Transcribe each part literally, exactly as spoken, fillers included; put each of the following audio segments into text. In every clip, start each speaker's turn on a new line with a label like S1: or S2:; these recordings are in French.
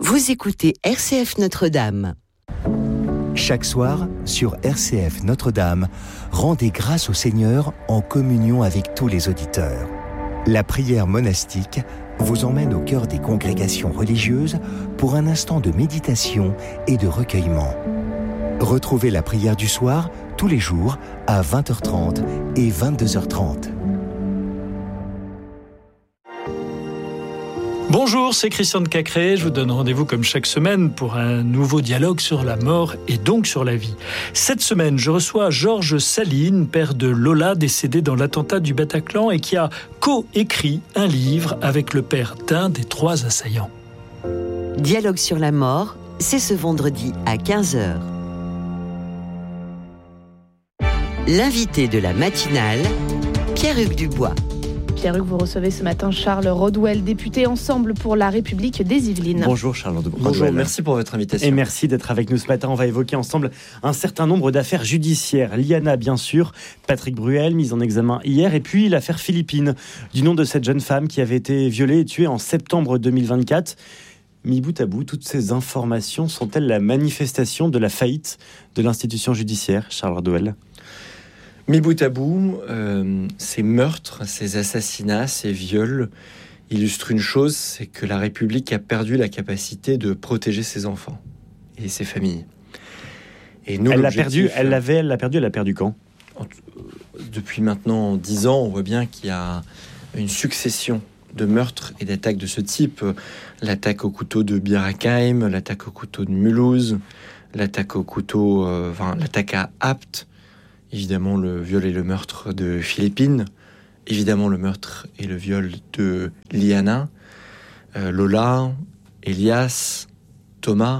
S1: Vous écoutez R C F Notre-Dame.
S2: Chaque soir, sur R C F Notre-Dame, rendez grâce au Seigneur en communion avec tous les auditeurs. La prière monastique vous emmène au cœur des congrégations religieuses pour un instant de méditation et de recueillement. Retrouvez la prière du soir tous les jours à vingt heures trente et vingt-deux heures trente.
S3: Bonjour, c'est Christian de Cacré. Je vous donne rendez-vous comme chaque semaine pour un nouveau dialogue sur la mort et donc sur la vie. Cette semaine, je reçois Georges Saline, père de Lola, décédé dans l'attentat du Bataclan et qui a co-écrit un livre avec le père d'un des trois assaillants.
S1: Dialogue sur la mort, c'est ce vendredi à quinze heures. L'invité de la matinale, Pierre-Hugues Dubois.
S4: Pierre-Hugues, vous recevez ce matin Charles Rodwell, député Ensemble pour la République des Yvelines.
S5: Bonjour Charles Rodwell.
S6: Bonjour, merci pour votre invitation.
S5: Et merci d'être avec nous ce matin. On va évoquer ensemble un certain nombre d'affaires judiciaires. Liana, bien sûr, Patrick Bruel, mise en examen hier, et puis l'affaire Philippine, du nom de cette jeune femme qui avait été violée et tuée en septembre deux mille vingt-quatre. Mis bout à bout, toutes ces informations sont-elles la manifestation de la faillite de l'institution judiciaire, Charles Rodwell ?
S6: Mis bout à bout, euh, ces meurtres, ces assassinats, ces viols illustrent une chose, c'est que la République a perdu la capacité de protéger ses enfants et ses familles. Et nous,
S5: elle l'a perdu, elle l'avait, elle l'a perdu, elle l'a perdu quand ?
S6: Depuis maintenant dix ans, on voit bien qu'il y a une succession de meurtres et d'attaques de ce type. L'attaque au couteau de Bir Hakeim, l'attaque au couteau de Mulhouse, l'attaque au couteau, euh, enfin l'attaque à Apt. Évidemment, le viol et le meurtre de Philippine. Évidemment, le meurtre et le viol de Liana, euh, Lola, Elias, Thomas.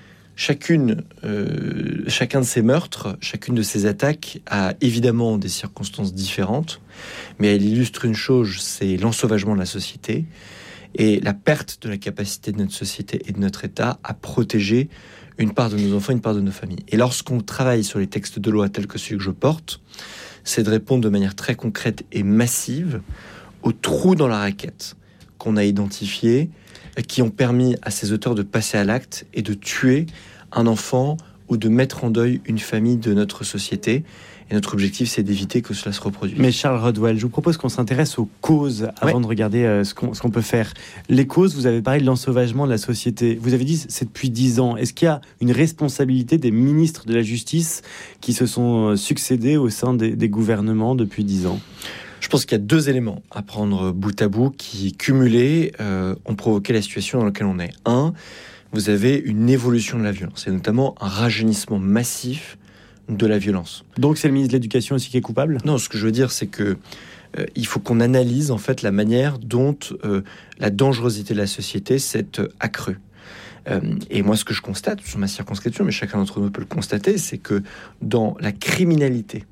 S6: Chacune, euh, chacun de ces meurtres, chacune de ces attaques a évidemment des circonstances différentes, mais elle illustre une chose, c'est l'ensauvagement de la société et la perte de la capacité de notre société et de notre État à protéger une part de nos enfants, une part de nos familles. Et lorsqu'on travaille sur les textes de loi tels que celui que je porte, c'est de répondre de manière très concrète et massive aux trous dans la raquette qu'on a identifiés, qui ont permis à ces auteurs de passer à l'acte et de tuer un enfant ou de mettre en deuil une famille de notre société. Et notre objectif, c'est d'éviter que cela se reproduise.
S5: Mais Charles Rodwell, je vous propose qu'on s'intéresse aux causes avant ouais. de regarder euh, ce, qu'on, ce qu'on peut faire. Les causes, vous avez parlé de l'ensauvagement de la société. Vous avez dit c'est depuis dix ans. Est-ce qu'il y a une responsabilité des ministres de la Justice qui se sont succédés au sein des, des gouvernements depuis dix ans ?
S6: Je pense qu'il y a deux éléments à prendre bout à bout qui, cumulés, euh, ont provoqué la situation dans laquelle on est. Un, vous avez une évolution de la violence, et notamment un rajeunissement massif de la violence.
S5: Donc c'est le ministre de l'Éducation aussi qui est coupable ?
S6: Non, ce que je veux dire, c'est que euh, il faut qu'on analyse en fait la manière dont euh, la dangerosité de la société s'est euh, accrue. Euh, et moi, ce que je constate sur ma circonscription, mais chacun d'entre nous peut le constater, c'est que dans la criminalité,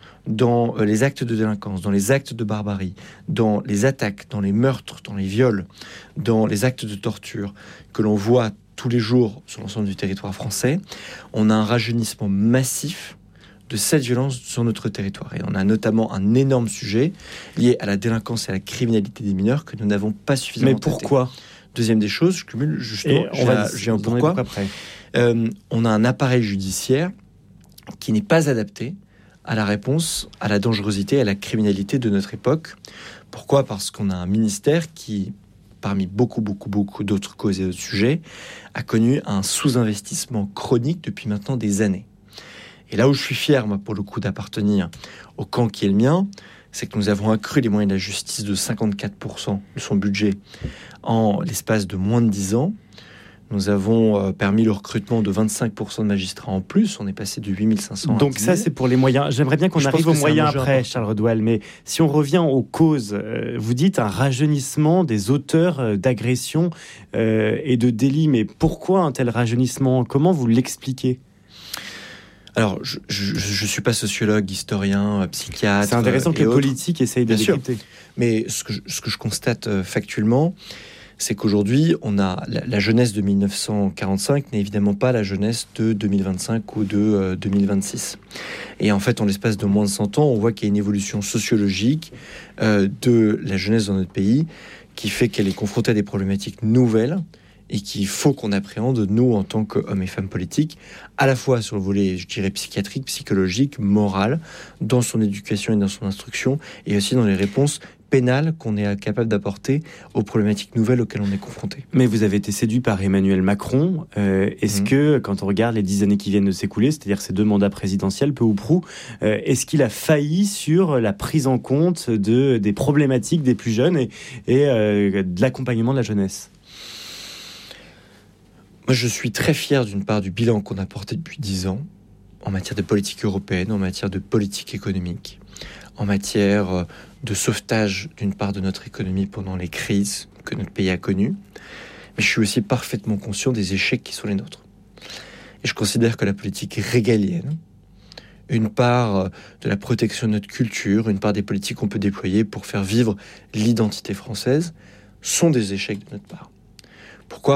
S6: dans euh, les actes de délinquance, dans les actes de barbarie, dans les attaques, dans les meurtres, dans les viols, dans les actes de torture que l'on voit tous les jours sur l'ensemble du territoire français, on a un rajeunissement massif de cette violence sur notre territoire. Et on a notamment un énorme sujet lié à la délinquance et à la criminalité des mineurs que nous n'avons pas suffisamment
S5: traité. Mais pourquoi ?
S6: Deuxième des choses, je cumule justement,
S5: on va
S6: j'ai un pourquoi. Après. Euh, on a un appareil judiciaire qui n'est pas adapté à la réponse à la dangerosité et à la criminalité de notre époque. Pourquoi ? Parce qu'on a un ministère qui, parmi beaucoup, beaucoup, beaucoup d'autres causes et d'autres sujets, a connu un sous-investissement chronique depuis maintenant des années. Et là où je suis fier, moi, pour le coup, d'appartenir au camp qui est le mien, c'est que nous avons accru les moyens de la justice de cinquante-quatre pour cent de son budget en l'espace de moins de dix ans. Nous avons permis le recrutement de vingt-cinq pour cent de magistrats en plus. On est passé de huit mille cinq cents
S5: Donc
S6: à dix
S5: ça,
S6: mille.
S5: c'est pour les moyens. J'aimerais bien qu'on
S6: Je
S5: arrive
S6: pense
S5: aux
S6: que
S5: moyens
S6: c'est un
S5: après,
S6: important.
S5: Charles Rodwell. Mais si on revient aux causes, euh, vous dites un rajeunissement des auteurs euh, d'agressions euh, et de délits. Mais pourquoi un tel rajeunissement ? Comment vous l'expliquez ?
S6: Alors, je ne suis pas sociologue, historien, psychiatre.
S5: C'est intéressant que les
S6: autres.
S5: politiques essayent de décrypter.
S6: Mais ce que, je, ce que je constate euh, factuellement, c'est qu'aujourd'hui, on a la, la jeunesse de mille neuf cent quarante-cinq n'est évidemment pas la jeunesse de deux mille vingt-cinq ou de euh, deux mille vingt-six. Et en fait, en l'espace de moins de cent ans, on voit qu'il y a une évolution sociologique euh, de la jeunesse dans notre pays qui fait qu'elle est confrontée à des problématiques nouvelles et qu'il faut qu'on appréhende, nous, en tant qu'hommes et femmes politiques, à la fois sur le volet, je dirais, psychiatrique, psychologique, moral, dans son éducation et dans son instruction, et aussi dans les réponses pénales qu'on est capable d'apporter aux problématiques nouvelles auxquelles on est confronté.
S5: Mais vous avez été séduit par Emmanuel Macron. Euh, est-ce mmh. que, quand on regarde les dix années qui viennent de s'écouler, c'est-à-dire ces deux mandats présidentiels, peu ou prou, euh, est-ce qu'il a failli sur la prise en compte de, des problématiques des plus jeunes et, et euh, de l'accompagnement de la jeunesse ?
S6: Moi, je suis très fier, d'une part, du bilan qu'on a porté depuis dix ans, en matière de politique européenne, en matière de politique économique, en matière de sauvetage d'une part de notre économie pendant les crises que notre pays a connues. Mais je suis aussi parfaitement conscient des échecs qui sont les nôtres. Et je considère que la politique régalienne, une part de la protection de notre culture, une part des politiques qu'on peut déployer pour faire vivre l'identité française, sont des échecs de notre part. Pourquoi ?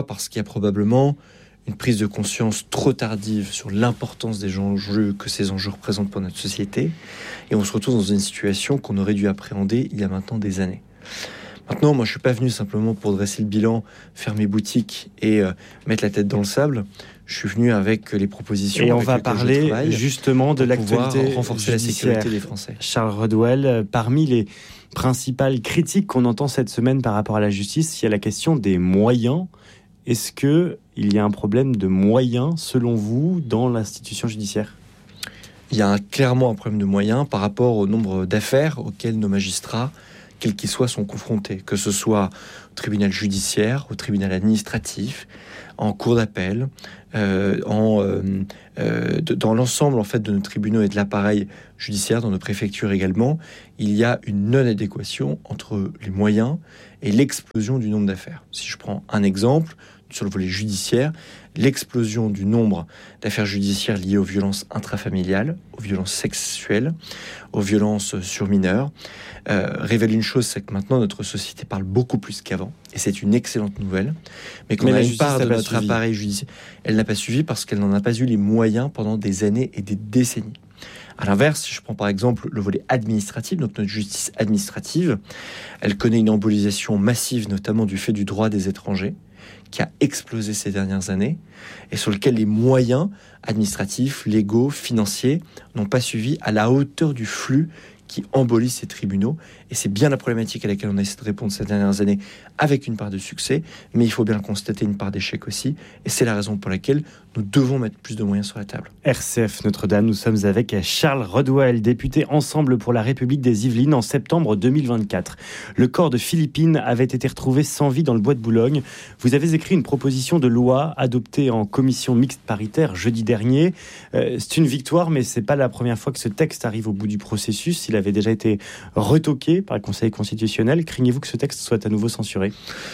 S6: Parce qu'il y a probablement une prise de conscience trop tardive sur l'importance des enjeux que ces enjeux représentent pour notre société, et on se retrouve dans une situation qu'on aurait dû appréhender il y a maintenant des années. Maintenant, moi, je suis pas venu simplement pour dresser le bilan, faire mes boutiques et euh, mettre la tête dans le sable. Je suis venu avec les propositions.
S5: Et on va parler justement de l'actualité
S6: renforcer la sécurité des Français.
S5: Charles Rodwell, parmi les principales critiques qu'on entend cette semaine par rapport à la justice, il y a la question des moyens. Est-ce que il y a un problème de moyens, selon vous, dans l'institution judiciaire ?
S6: Il y a un, clairement un problème de moyens par rapport au nombre d'affaires auxquelles nos magistrats, quels qu'ils soient, sont confrontés, que ce soit au tribunal judiciaire, au tribunal administratif, en cour d'appel, euh, en, euh, euh, de, dans l'ensemble en fait de nos tribunaux et de l'appareil judiciaire, dans nos préfectures également, il y a une non-adéquation entre les moyens et l'explosion du nombre d'affaires. Si je prends un exemple, sur le volet judiciaire, l'explosion du nombre d'affaires judiciaires liées aux violences intrafamiliales, aux violences sexuelles, aux violences sur mineurs, euh, révèle une chose, c'est que maintenant notre société parle beaucoup plus qu'avant, et c'est une excellente nouvelle, mais qu'on mais a une part de notre suivi. appareil judiciaire, elle n'a pas suivi parce qu'elle n'en a pas eu les moyens pendant des années et des décennies. À l'inverse, si je prends par exemple le volet administratif, donc notre justice administrative, elle connaît une embolisation massive, notamment du fait du droit des étrangers, qui a explosé ces dernières années et sur lequel les moyens administratifs, légaux, financiers n'ont pas suivi à la hauteur du flux qui embolise ces tribunaux. Et c'est bien la problématique à laquelle on a essayé de répondre ces dernières années avec une part de succès, mais il faut bien le constater, une part d'échec aussi. Et c'est la raison pour laquelle nous devons mettre plus de moyens sur la table.
S5: R C F Notre-Dame, nous sommes avec Charles Rodwell, député Ensemble pour la République des Yvelines en septembre deux mille vingt-quatre. Le corps de Philippine avait été retrouvé sans vie dans le bois de Boulogne. Vous avez écrit une proposition de loi adoptée en commission mixte paritaire jeudi dernier. Euh, c'est une victoire, mais c'est pas la première fois que ce texte arrive au bout du processus. Il avait déjà été retoqué par le Conseil constitutionnel. Craignez-vous que ce texte soit à nouveau censuré ?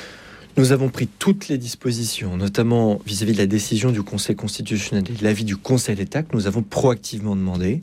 S6: Nous avons pris toutes les dispositions, notamment vis-à-vis de la décision du Conseil constitutionnel et de l'avis du Conseil d'État que nous avons proactivement demandé.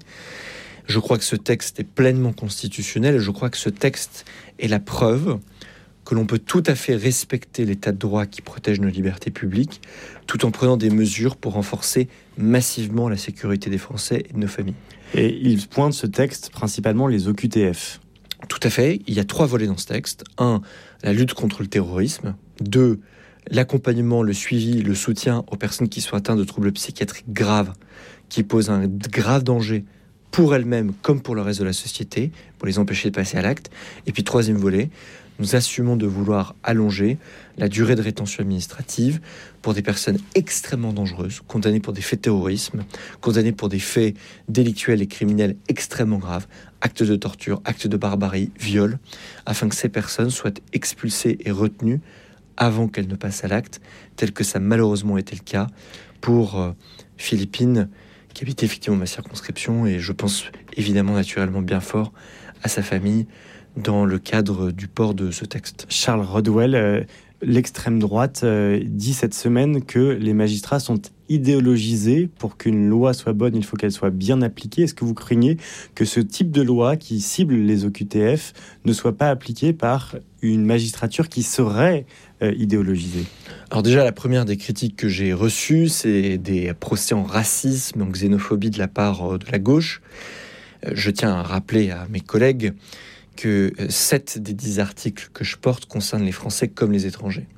S6: Je crois que ce texte est pleinement constitutionnel et je crois que ce texte est la preuve que l'on peut tout à fait respecter l'état de droit qui protège nos libertés publiques tout en prenant des mesures pour renforcer massivement la sécurité des Français et de nos familles.
S5: Et il pointe ce texte principalement les O Q T F.
S6: Tout à fait. Il y a trois volets dans ce texte. Un, la lutte contre le terrorisme. Deux, l'accompagnement, le suivi, le soutien aux personnes qui sont atteintes de troubles psychiatriques graves, qui posent un grave danger pour elles-mêmes comme pour le reste de la société, pour les empêcher de passer à l'acte. Et puis troisième volet, nous assumons de vouloir allonger la durée de rétention administrative pour des personnes extrêmement dangereuses, condamnées pour des faits de terrorisme, condamnées pour des faits délictuels et criminels extrêmement graves, actes de torture, actes de barbarie, viols, afin que ces personnes soient expulsées et retenues avant qu'elles ne passent à l'acte, tel que ça malheureusement était le cas pour euh, Philippine, qui habite effectivement ma circonscription, et je pense évidemment naturellement bien fort à sa famille, dans le cadre du port de ce texte.
S5: Charles Rodwell, euh, l'extrême droite euh, dit cette semaine que les magistrats sont idéologisés. Pour qu'une loi soit bonne, il faut qu'elle soit bien appliquée. Est-ce que vous craignez que ce type de loi qui cible les O Q T F ne soit pas appliqué par une magistrature qui serait euh, idéologisée ?
S6: Alors déjà, la première des critiques que j'ai reçues, c'est des procès en racisme, en xénophobie de la part de la gauche. Euh, je tiens à rappeler à mes collègues que sept des dix articles que je porte concernent les Français comme les étrangers.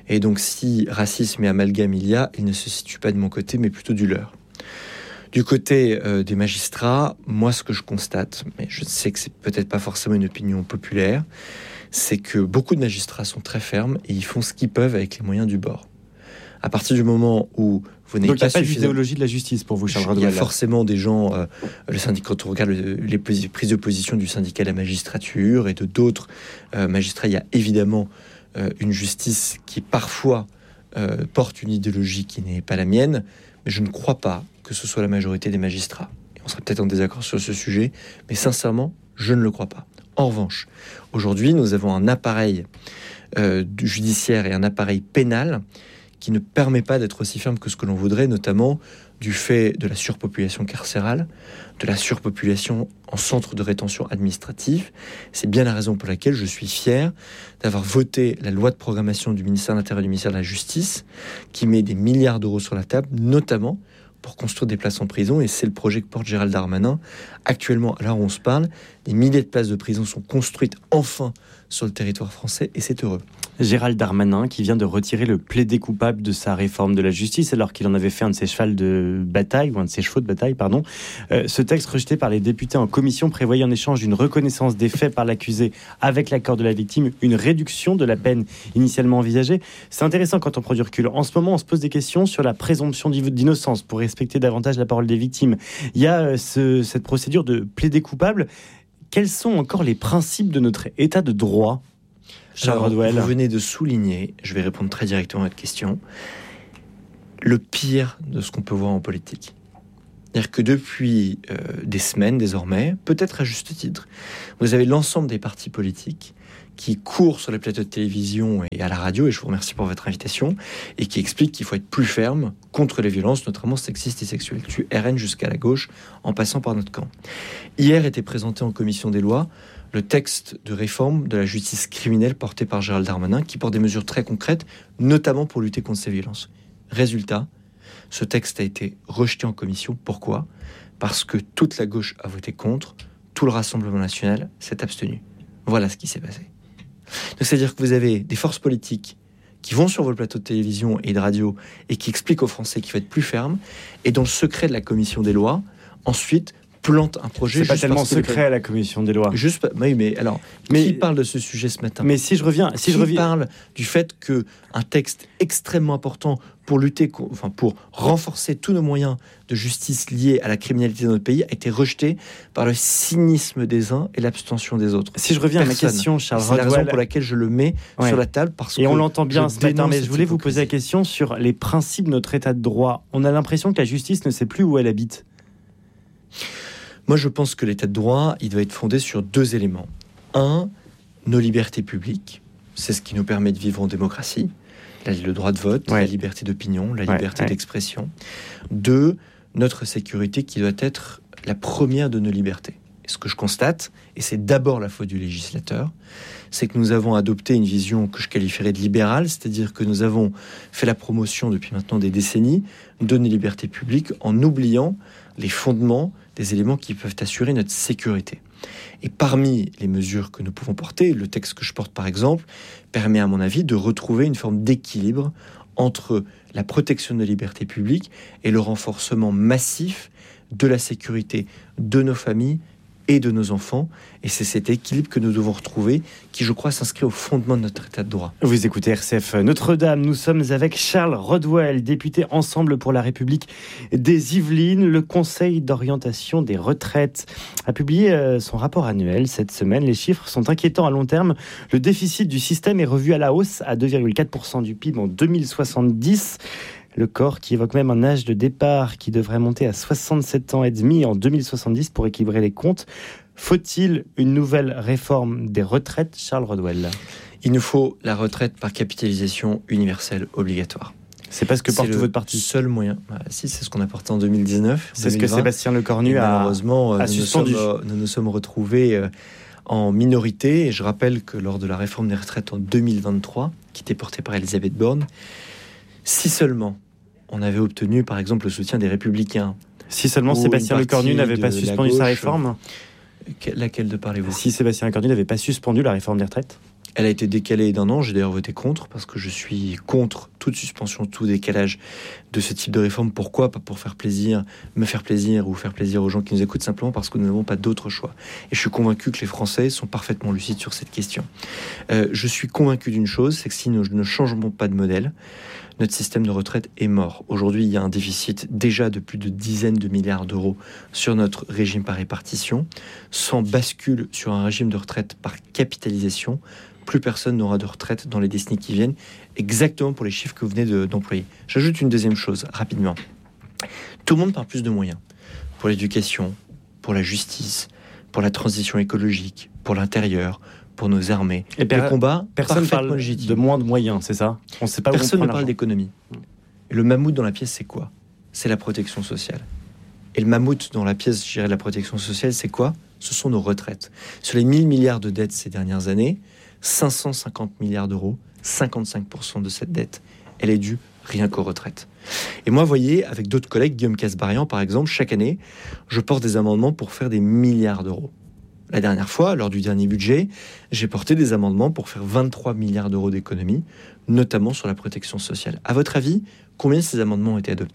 S6: Et donc si racisme et amalgame il y a, il ne se situe pas de mon côté, mais plutôt du leur. Du côté euh, des magistrats, moi ce que je constate, mais je sais que c'est peut-être pas forcément une opinion populaire, c'est que beaucoup de magistrats sont très fermes et ils font ce qu'ils peuvent avec les moyens du bord. À partir du moment où vous n'avez
S5: Donc il n'y
S6: pas
S5: a pas
S6: suffisamment...
S5: d'idéologie de la justice pour vous, Charles
S6: Il y a
S5: Rodwell.
S6: forcément des gens, euh, le syndicat, quand on regarde le- les posi- prises de position du syndicat de la magistrature et de d'autres euh, magistrats, il y a évidemment euh, une justice qui parfois euh, porte une idéologie qui n'est pas la mienne, mais je ne crois pas que ce soit la majorité des magistrats. Et on serait peut-être en désaccord sur ce sujet, mais sincèrement, je ne le crois pas. En revanche, aujourd'hui, nous avons un appareil euh, judiciaire et un appareil pénal qui ne permet pas d'être aussi ferme que ce que l'on voudrait, notamment du fait de la surpopulation carcérale, de la surpopulation en centre de rétention administrative. C'est bien la raison pour laquelle je suis fier d'avoir voté la loi de programmation du ministère de l'Intérieur et du ministère de la Justice, qui met des milliards d'euros sur la table, notamment pour construire des places en prison, et c'est le projet que porte Gérald Darmanin. Actuellement, à l'heure où on se parle, des milliers de places de prison sont construites enfin sur le territoire français, et c'est heureux.
S5: Gérald Darmanin qui vient de retirer le plaidé coupable de sa réforme de la justice alors qu'il en avait fait un de ses chevaux de bataille, ou un de ses chevaux de bataille, pardon. Euh, ce texte rejeté par les députés en commission prévoyait en échange d'une reconnaissance des faits par l'accusé avec l'accord de la victime, une réduction de la peine initialement envisagée. C'est intéressant quand on prend du recul. En ce moment, on se pose des questions sur la présomption d'innocence pour respecter davantage la parole des victimes. Il y a euh, ce, cette procédure de plaidé coupable. Quels sont encore les principes de notre état de droit ? Charles
S6: Alors,
S5: Rodwell.
S6: vous venez de souligner, je vais répondre très directement à votre question, le pire de ce qu'on peut voir en politique. C'est-à-dire que depuis euh, des semaines désormais, peut-être à juste titre, vous avez l'ensemble des partis politiques qui courent sur les plateaux de télévision et à la radio, et je vous remercie pour votre invitation, et qui expliquent qu'il faut être plus ferme contre les violences, notamment sexistes et sexuelles, du R N jusqu'à la gauche, en passant par notre camp. Hier était présenté en commission des lois le texte de réforme de la justice criminelle porté par Gérald Darmanin, qui porte des mesures très concrètes, notamment pour lutter contre ces violences. Résultat, ce texte a été rejeté en commission. Pourquoi ? Parce que toute la gauche a voté contre, tout le Rassemblement national s'est abstenu. Voilà ce qui s'est passé. Donc, c'est-à-dire que vous avez des forces politiques qui vont sur vos plateaux de télévision et de radio et qui expliquent aux Français qu'il faut être plus ferme, et dans le secret de la commission des lois, ensuite plante un projet.
S5: C'est pas
S6: juste
S5: tellement
S6: parce que
S5: secret
S6: les...
S5: à la commission des lois.
S6: Juste, pas... oui, mais alors,
S5: mais
S6: qui parle de ce sujet ce matin ?
S5: Mais si je reviens, si
S6: qui
S5: je reviens,
S6: parle du fait que un texte extrêmement important pour lutter, enfin pour renforcer tous nos moyens de justice liés à la criminalité de notre pays a été rejeté par le cynisme des uns et l'abstention des autres.
S5: Si je reviens
S6: Personne.
S5: à ma question, Charles
S6: C'est la
S5: Rodwell,
S6: raison pour laquelle je le mets
S5: ouais.
S6: sur la table, parce
S5: et
S6: que
S5: on l'entend bien
S6: je
S5: ce matin, mais
S6: dénonce
S5: je voulais
S6: cette
S5: vous poser la
S6: hypocrisie.
S5: question sur les principes de notre état de droit. On a l'impression que la justice ne sait plus où elle habite.
S6: Moi, je pense que l'état de droit, il doit être fondé sur deux éléments. Un, nos libertés publiques. C'est ce qui nous permet de vivre en démocratie. Le droit de vote,
S5: ouais.
S6: la liberté d'opinion, la
S5: ouais,
S6: liberté
S5: ouais.
S6: d'expression. Deux, notre sécurité qui doit être la première de nos libertés. Et ce que je constate, et c'est d'abord la faute du législateur, c'est que nous avons adopté une vision que je qualifierais de libérale, c'est-à-dire que nous avons fait la promotion depuis maintenant des décennies de nos libertés publiques en oubliant les fondements des éléments qui peuvent assurer notre sécurité. Et parmi les mesures que nous pouvons porter, le texte que je porte par exemple, permet à mon avis de retrouver une forme d'équilibre entre la protection de nos libertés publiques et le renforcement massif de la sécurité de nos familles et de nos enfants. Et c'est cet équilibre que nous devons retrouver, qui, je crois, s'inscrit au fondement de notre état de droit.
S5: Vous écoutez R C F Notre-Dame. Nous sommes avec Charles Rodwell, député Ensemble pour la République des Yvelines. Le Conseil d'orientation des retraites a publié son rapport annuel cette semaine. Les chiffres sont inquiétants à long terme. Le déficit du système est revu à la hausse à deux virgule quatre pour cent du P I B en deux mille soixante-dix. Le corps qui évoque même un âge de départ qui devrait monter à soixante-sept ans et demi en deux mille soixante-dix pour équilibrer les comptes. Faut-il une nouvelle réforme des retraites, Charles Rodwell ?
S6: Il nous faut la retraite par capitalisation universelle obligatoire.
S5: C'est pas ce que porte
S6: c'est
S5: votre parti.
S6: C'est le seul moyen. Bah, si, c'est ce qu'on a porté en deux mille dix-neuf.
S5: C'est ce que Sébastien Lecornu a,
S6: malheureusement,
S5: a
S6: nous
S5: suspendu.
S6: Nous sommes, nous nous sommes retrouvés euh, en minorité. Et je rappelle que lors de la réforme des retraites en deux mille vingt-trois, qui était portée par Elisabeth Borne, si seulement on avait obtenu, par exemple, le soutien des Républicains.
S5: Si seulement Sébastien Lecornu n'avait pas suspendu
S6: gauche,
S5: sa réforme.
S6: Laquelle de parlez-vous ?
S5: Si Sébastien Lecornu n'avait pas suspendu la réforme des retraites.
S6: Elle a été décalée d'un an, j'ai d'ailleurs voté contre, parce que je suis contre toute suspension, tout décalage de ce type de réforme. Pourquoi ? Pas pour faire plaisir, me faire plaisir ou faire plaisir aux gens qui nous écoutent, simplement parce que nous n'avons pas d'autre choix. Et je suis convaincu que les Français sont parfaitement lucides sur cette question. Euh, je suis convaincu d'une chose, c'est que si nous ne changeons pas de modèle, notre système de retraite est mort. Aujourd'hui, il y a un déficit déjà de plus de dizaines de milliards d'euros sur notre régime par répartition. Sans bascule sur un régime de retraite par capitalisation, plus personne n'aura de retraite dans les décennies qui viennent, exactement pour les chiffres que vous venez de, d'employer. J'ajoute une deuxième chose, rapidement. Tout le monde parle plus de moyens. Pour l'éducation, pour la justice, pour la transition écologique, pour l'intérieur, pour nos armées.
S5: Et per-
S6: le combat,
S5: personne parle
S6: légitime.
S5: de moins de moyens, c'est ça ? On sait pas où
S6: Personne
S5: on
S6: ne
S5: prend
S6: parle
S5: l'argent.
S6: d'économie. Et le mammouth dans la pièce, c'est quoi ? C'est la protection sociale. Et le mammouth dans la pièce, je dirais, de la protection sociale, c'est quoi ? Ce sont nos retraites. Sur les mille milliards de dettes ces dernières années, cinq cent cinquante milliards d'euros, cinquante-cinq pour cent de cette dette, elle est due rien qu'aux retraites. Et moi, vous voyez, avec d'autres collègues, Guillaume Kasbarian, par exemple, chaque année, je porte des amendements pour faire des milliards d'euros. La dernière fois, lors du dernier budget, j'ai porté des amendements pour faire vingt-trois milliards d'euros d'économies, notamment sur la protection sociale. À votre avis, combien de ces amendements ont été adoptés ?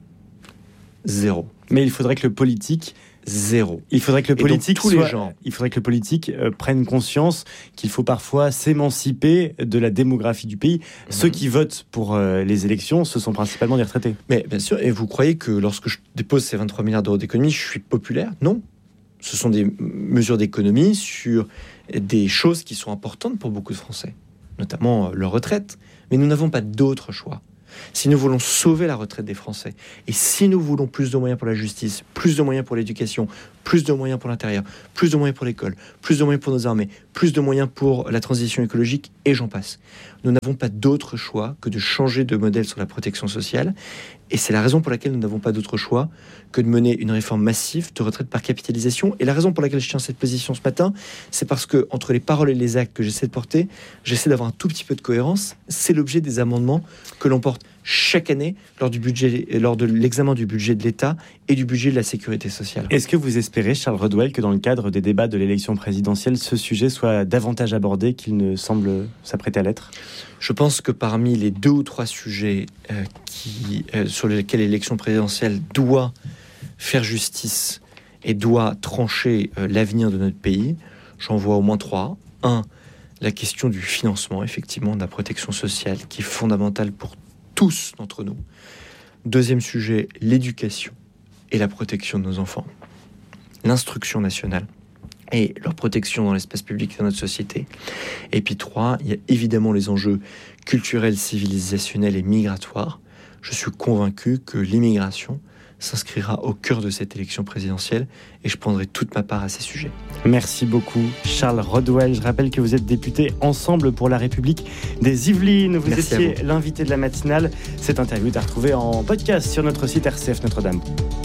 S6: Zéro.
S5: Mais il faudrait que le politique...
S6: Zéro.
S5: Il faudrait que le
S6: Et donc,
S5: politique
S6: tous les
S5: soit-
S6: gens.
S5: il faudrait que le politique euh, prenne conscience qu'il faut parfois s'émanciper de la démographie du pays.
S6: Mmh.
S5: Ceux qui votent pour euh, les élections, ce sont principalement des retraités.
S6: Mais bien sûr, et vous croyez que lorsque je dépose ces vingt-trois milliards d'euros d'économies, je suis populaire ? Non. Ce sont des m- mesures d'économie sur des choses qui sont importantes pour beaucoup de Français, notamment euh, leur retraite. Mais nous n'avons pas d'autre choix. Si nous voulons sauver la retraite des Français, et si nous voulons plus de moyens pour la justice, plus de moyens pour l'éducation, plus de moyens pour l'intérieur, plus de moyens pour l'école, plus de moyens pour nos armées, plus de moyens pour la transition écologique, et j'en passe. Nous n'avons pas d'autre choix que de changer de modèle sur la protection sociale, et c'est la raison pour laquelle nous n'avons pas d'autre choix que de mener une réforme massive de retraite par capitalisation. Et la raison pour laquelle je tiens cette position ce matin, c'est parce que entre les paroles et les actes que j'essaie de porter, j'essaie d'avoir un tout petit peu de cohérence. C'est l'objet des amendements que l'on porte chaque année lors du budget, lors de l'examen du budget de l'État et du budget de la sécurité sociale.
S5: Est-ce que vous espérez, Charles Rodwell, que dans le cadre des débats de l'élection présidentielle, ce sujet soit davantage abordé qu'il ne semble s'apprêter à l'être ?
S6: Je pense que parmi les deux ou trois sujets euh, qui, euh, sur lesquels l'élection présidentielle doit faire justice et doit trancher euh, l'avenir de notre pays, j'en vois au moins trois. Un, la question du financement, effectivement, de la protection sociale, qui est fondamentale pour tous d'entre nous. Deuxième sujet, l'éducation et la protection de nos enfants. L'instruction nationale et leur protection dans l'espace public et dans notre société. Et puis trois, il y a évidemment les enjeux culturels, civilisationnels et migratoires. Je suis convaincu que l'immigration s'inscrira au cœur de cette élection présidentielle et je prendrai toute ma part à ces sujets.
S5: Merci beaucoup, Charles Rodwell. Je rappelle que vous êtes député Ensemble pour la République des Yvelines. Vous
S6: Merci
S5: étiez l'invité de la matinale. Cette interview est à retrouver en podcast sur notre site R C F Notre-Dame.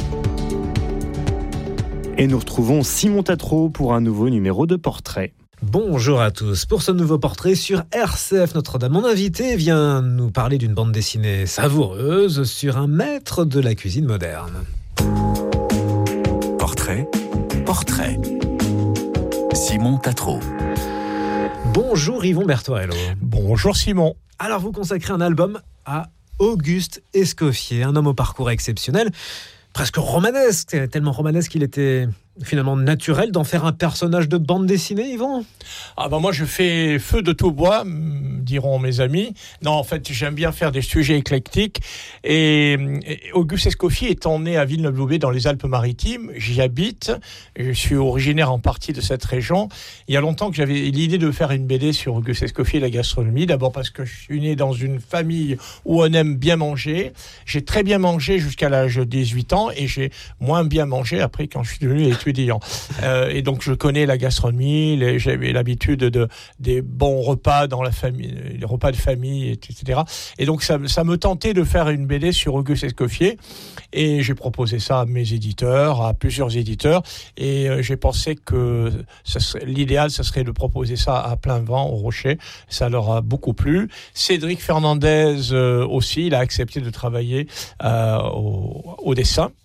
S5: Et nous retrouvons Simon Tatro pour un nouveau numéro de Portrait.
S7: Bonjour à tous. Pour ce nouveau portrait sur R C F Notre-Dame, mon invité vient nous parler d'une bande dessinée savoureuse sur un maître de la cuisine moderne.
S8: Portrait, portrait. Simon Tatro.
S7: Bonjour Yvon Bertorello.
S9: Bonjour Simon.
S7: Alors vous consacrez un album à Auguste Escoffier, un homme au parcours exceptionnel, presque romanesque, tellement romanesque qu'il était finalement naturel d'en faire un personnage de bande dessinée, Yvon ?
S9: Ah bah moi je fais feu de tout bois, diront mes amis. Non, en fait j'aime bien faire des sujets éclectiques. Et, et Auguste Escoffier étant né à Villeneuve-Loubet dans les Alpes-Maritimes, j'y habite. Je suis originaire en partie de cette région. Il y a longtemps que j'avais l'idée de faire une B D sur Auguste Escoffier et la gastronomie. D'abord parce que je suis né dans une famille où on aime bien manger. J'ai très bien mangé jusqu'à l'âge de dix-huit ans et j'ai moins bien mangé après quand je suis devenu étudiant. Euh, et donc je connais la gastronomie, les, j'avais l'habitude de, des bons repas dans la famille, les repas de famille, et cetera. Et donc ça, ça me tentait de faire une B D sur Auguste Escoffier et j'ai proposé ça à mes éditeurs, à plusieurs éditeurs et euh, j'ai pensé que ça serait, l'idéal, ça serait de proposer ça à plein vent au Rocher. Ça leur a beaucoup plu. Cédric Fernandez euh, aussi, il a accepté de travailler euh, au, au dessin.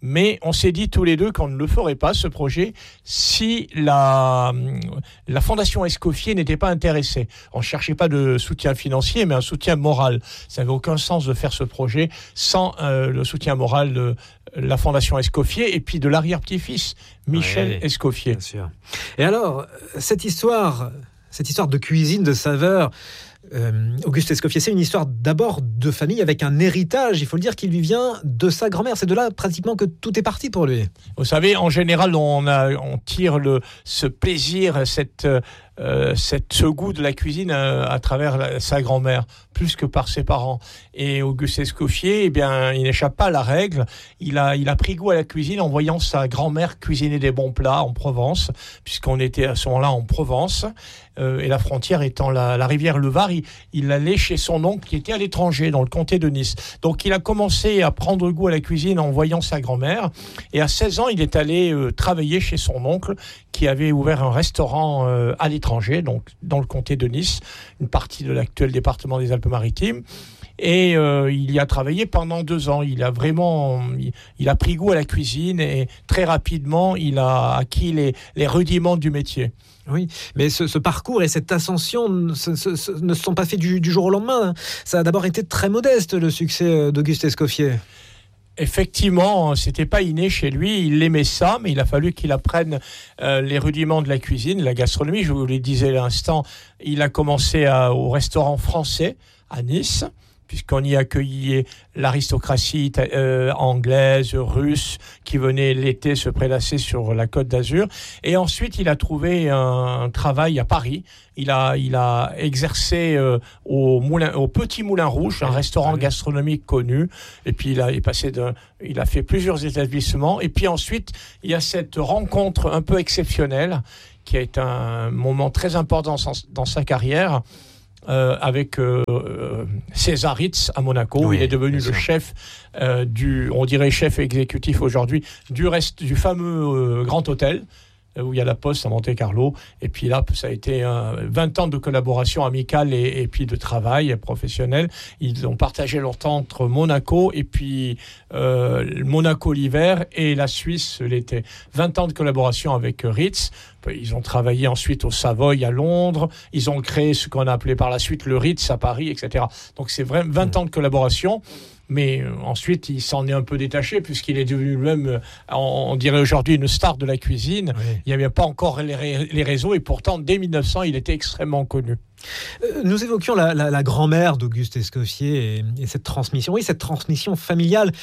S9: Mais on s'est dit tous les deux qu'on ne le ferait pas, ce projet, si la, la Fondation Escoffier n'était pas intéressée. On ne cherchait pas de soutien financier, mais un soutien moral. Ça n'avait aucun sens de faire ce projet sans euh, le soutien moral de la Fondation Escoffier et puis de l'arrière-petit-fils, Michel
S7: ouais,
S9: Escoffier.
S7: Bien sûr. Et alors, cette histoire, cette histoire de cuisine, de saveur, Euh, Auguste Escoffier, c'est une histoire d'abord de famille avec un héritage, il faut le dire, qui lui vient de sa grand-mère. C'est de là pratiquement que tout est parti pour lui.
S9: Vous savez, en général, on, a, on tire le, ce plaisir, cette, euh, cette, ce goût de la cuisine euh, à travers la, sa grand-mère, plus que par ses parents. Et Auguste Escoffier, eh bien, il n'échappe pas à la règle. Il a, il a pris goût à la cuisine en voyant sa grand-mère cuisiner des bons plats en Provence, puisqu'on était à ce moment-là en Provence. Euh, et la frontière étant la, la rivière le Var, il, il allait chez son oncle qui était à l'étranger, dans le comté de Nice. Donc il a commencé à prendre goût à la cuisine en voyant sa grand-mère. Et à seize ans, il est allé euh, travailler chez son oncle qui avait ouvert un restaurant euh, à l'étranger, donc dans le comté de Nice, une partie de l'actuel département des Alpes-Maritimes. Et euh, il y a travaillé pendant deux ans. Il a vraiment, il, il a pris goût à la cuisine et très rapidement, il a acquis les, les rudiments du métier.
S7: Oui, mais ce, ce parcours et cette ascension ne se, se, se, ne se sont pas faits du, du jour au lendemain. Ça a d'abord été très modeste, le succès d'Auguste Escoffier.
S9: Effectivement, c'était pas inné chez lui, il aimait ça, mais il a fallu qu'il apprenne euh, les rudiments de la cuisine, la gastronomie. Je vous le disais à l'instant, il a commencé à, au restaurant français à Nice, puisqu'on y accueillait l'aristocratie euh, anglaise, russe, qui venait l'été se prélasser sur la Côte d'Azur. Et ensuite, il a trouvé un, un travail à Paris. Il a, il a exercé euh, au, moulin, au Petit Moulin Rouge, un restaurant gastronomique connu. Et puis, il a, il est passé de, il a fait plusieurs établissements. Et puis ensuite, il y a cette rencontre un peu exceptionnelle, qui a été un moment très important dans, dans sa carrière, Euh, avec euh, euh, César Ritz à Monaco. Oui, il est devenu le chef euh, du, on dirait chef exécutif aujourd'hui, du, reste, du fameux euh, Grand Hôtel, où il y a la Poste à Monte-Carlo. Et puis là, ça a été euh, vingt ans de collaboration amicale et, et puis de travail professionnel. Ils ont partagé leur temps entre Monaco et puis euh, Monaco l'hiver et la Suisse l'été. vingt ans de collaboration avec Ritz. Ils ont travaillé ensuite au Savoy à Londres. Ils ont créé ce qu'on a appelé par la suite le Ritz à Paris, et cetera. Donc c'est vraiment vingt ans de collaboration. Mais ensuite, il s'en est un peu détaché puisqu'il est devenu lui-même, on dirait aujourd'hui, une star de la cuisine. Oui. Il n'y avait pas encore les, ré- les réseaux et pourtant, dès mille neuf cents, il était extrêmement connu.
S7: Euh, nous évoquions la, la, la grand-mère d'Auguste Escoffier et, et cette transmission. Oui, cette transmission familiale.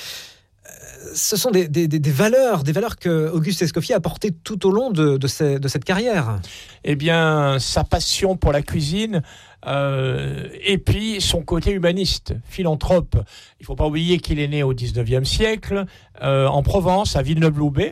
S7: Ce sont des, des, des valeurs, des valeurs que Auguste Escoffier a portées tout au long de, de, ces, de cette carrière.
S9: Eh bien, sa passion pour la cuisine euh, et puis son côté humaniste, philanthrope. Il ne faut pas oublier qu'il est né au dix-neuvième siècle, euh, en Provence, à Villeneuve-Loubet.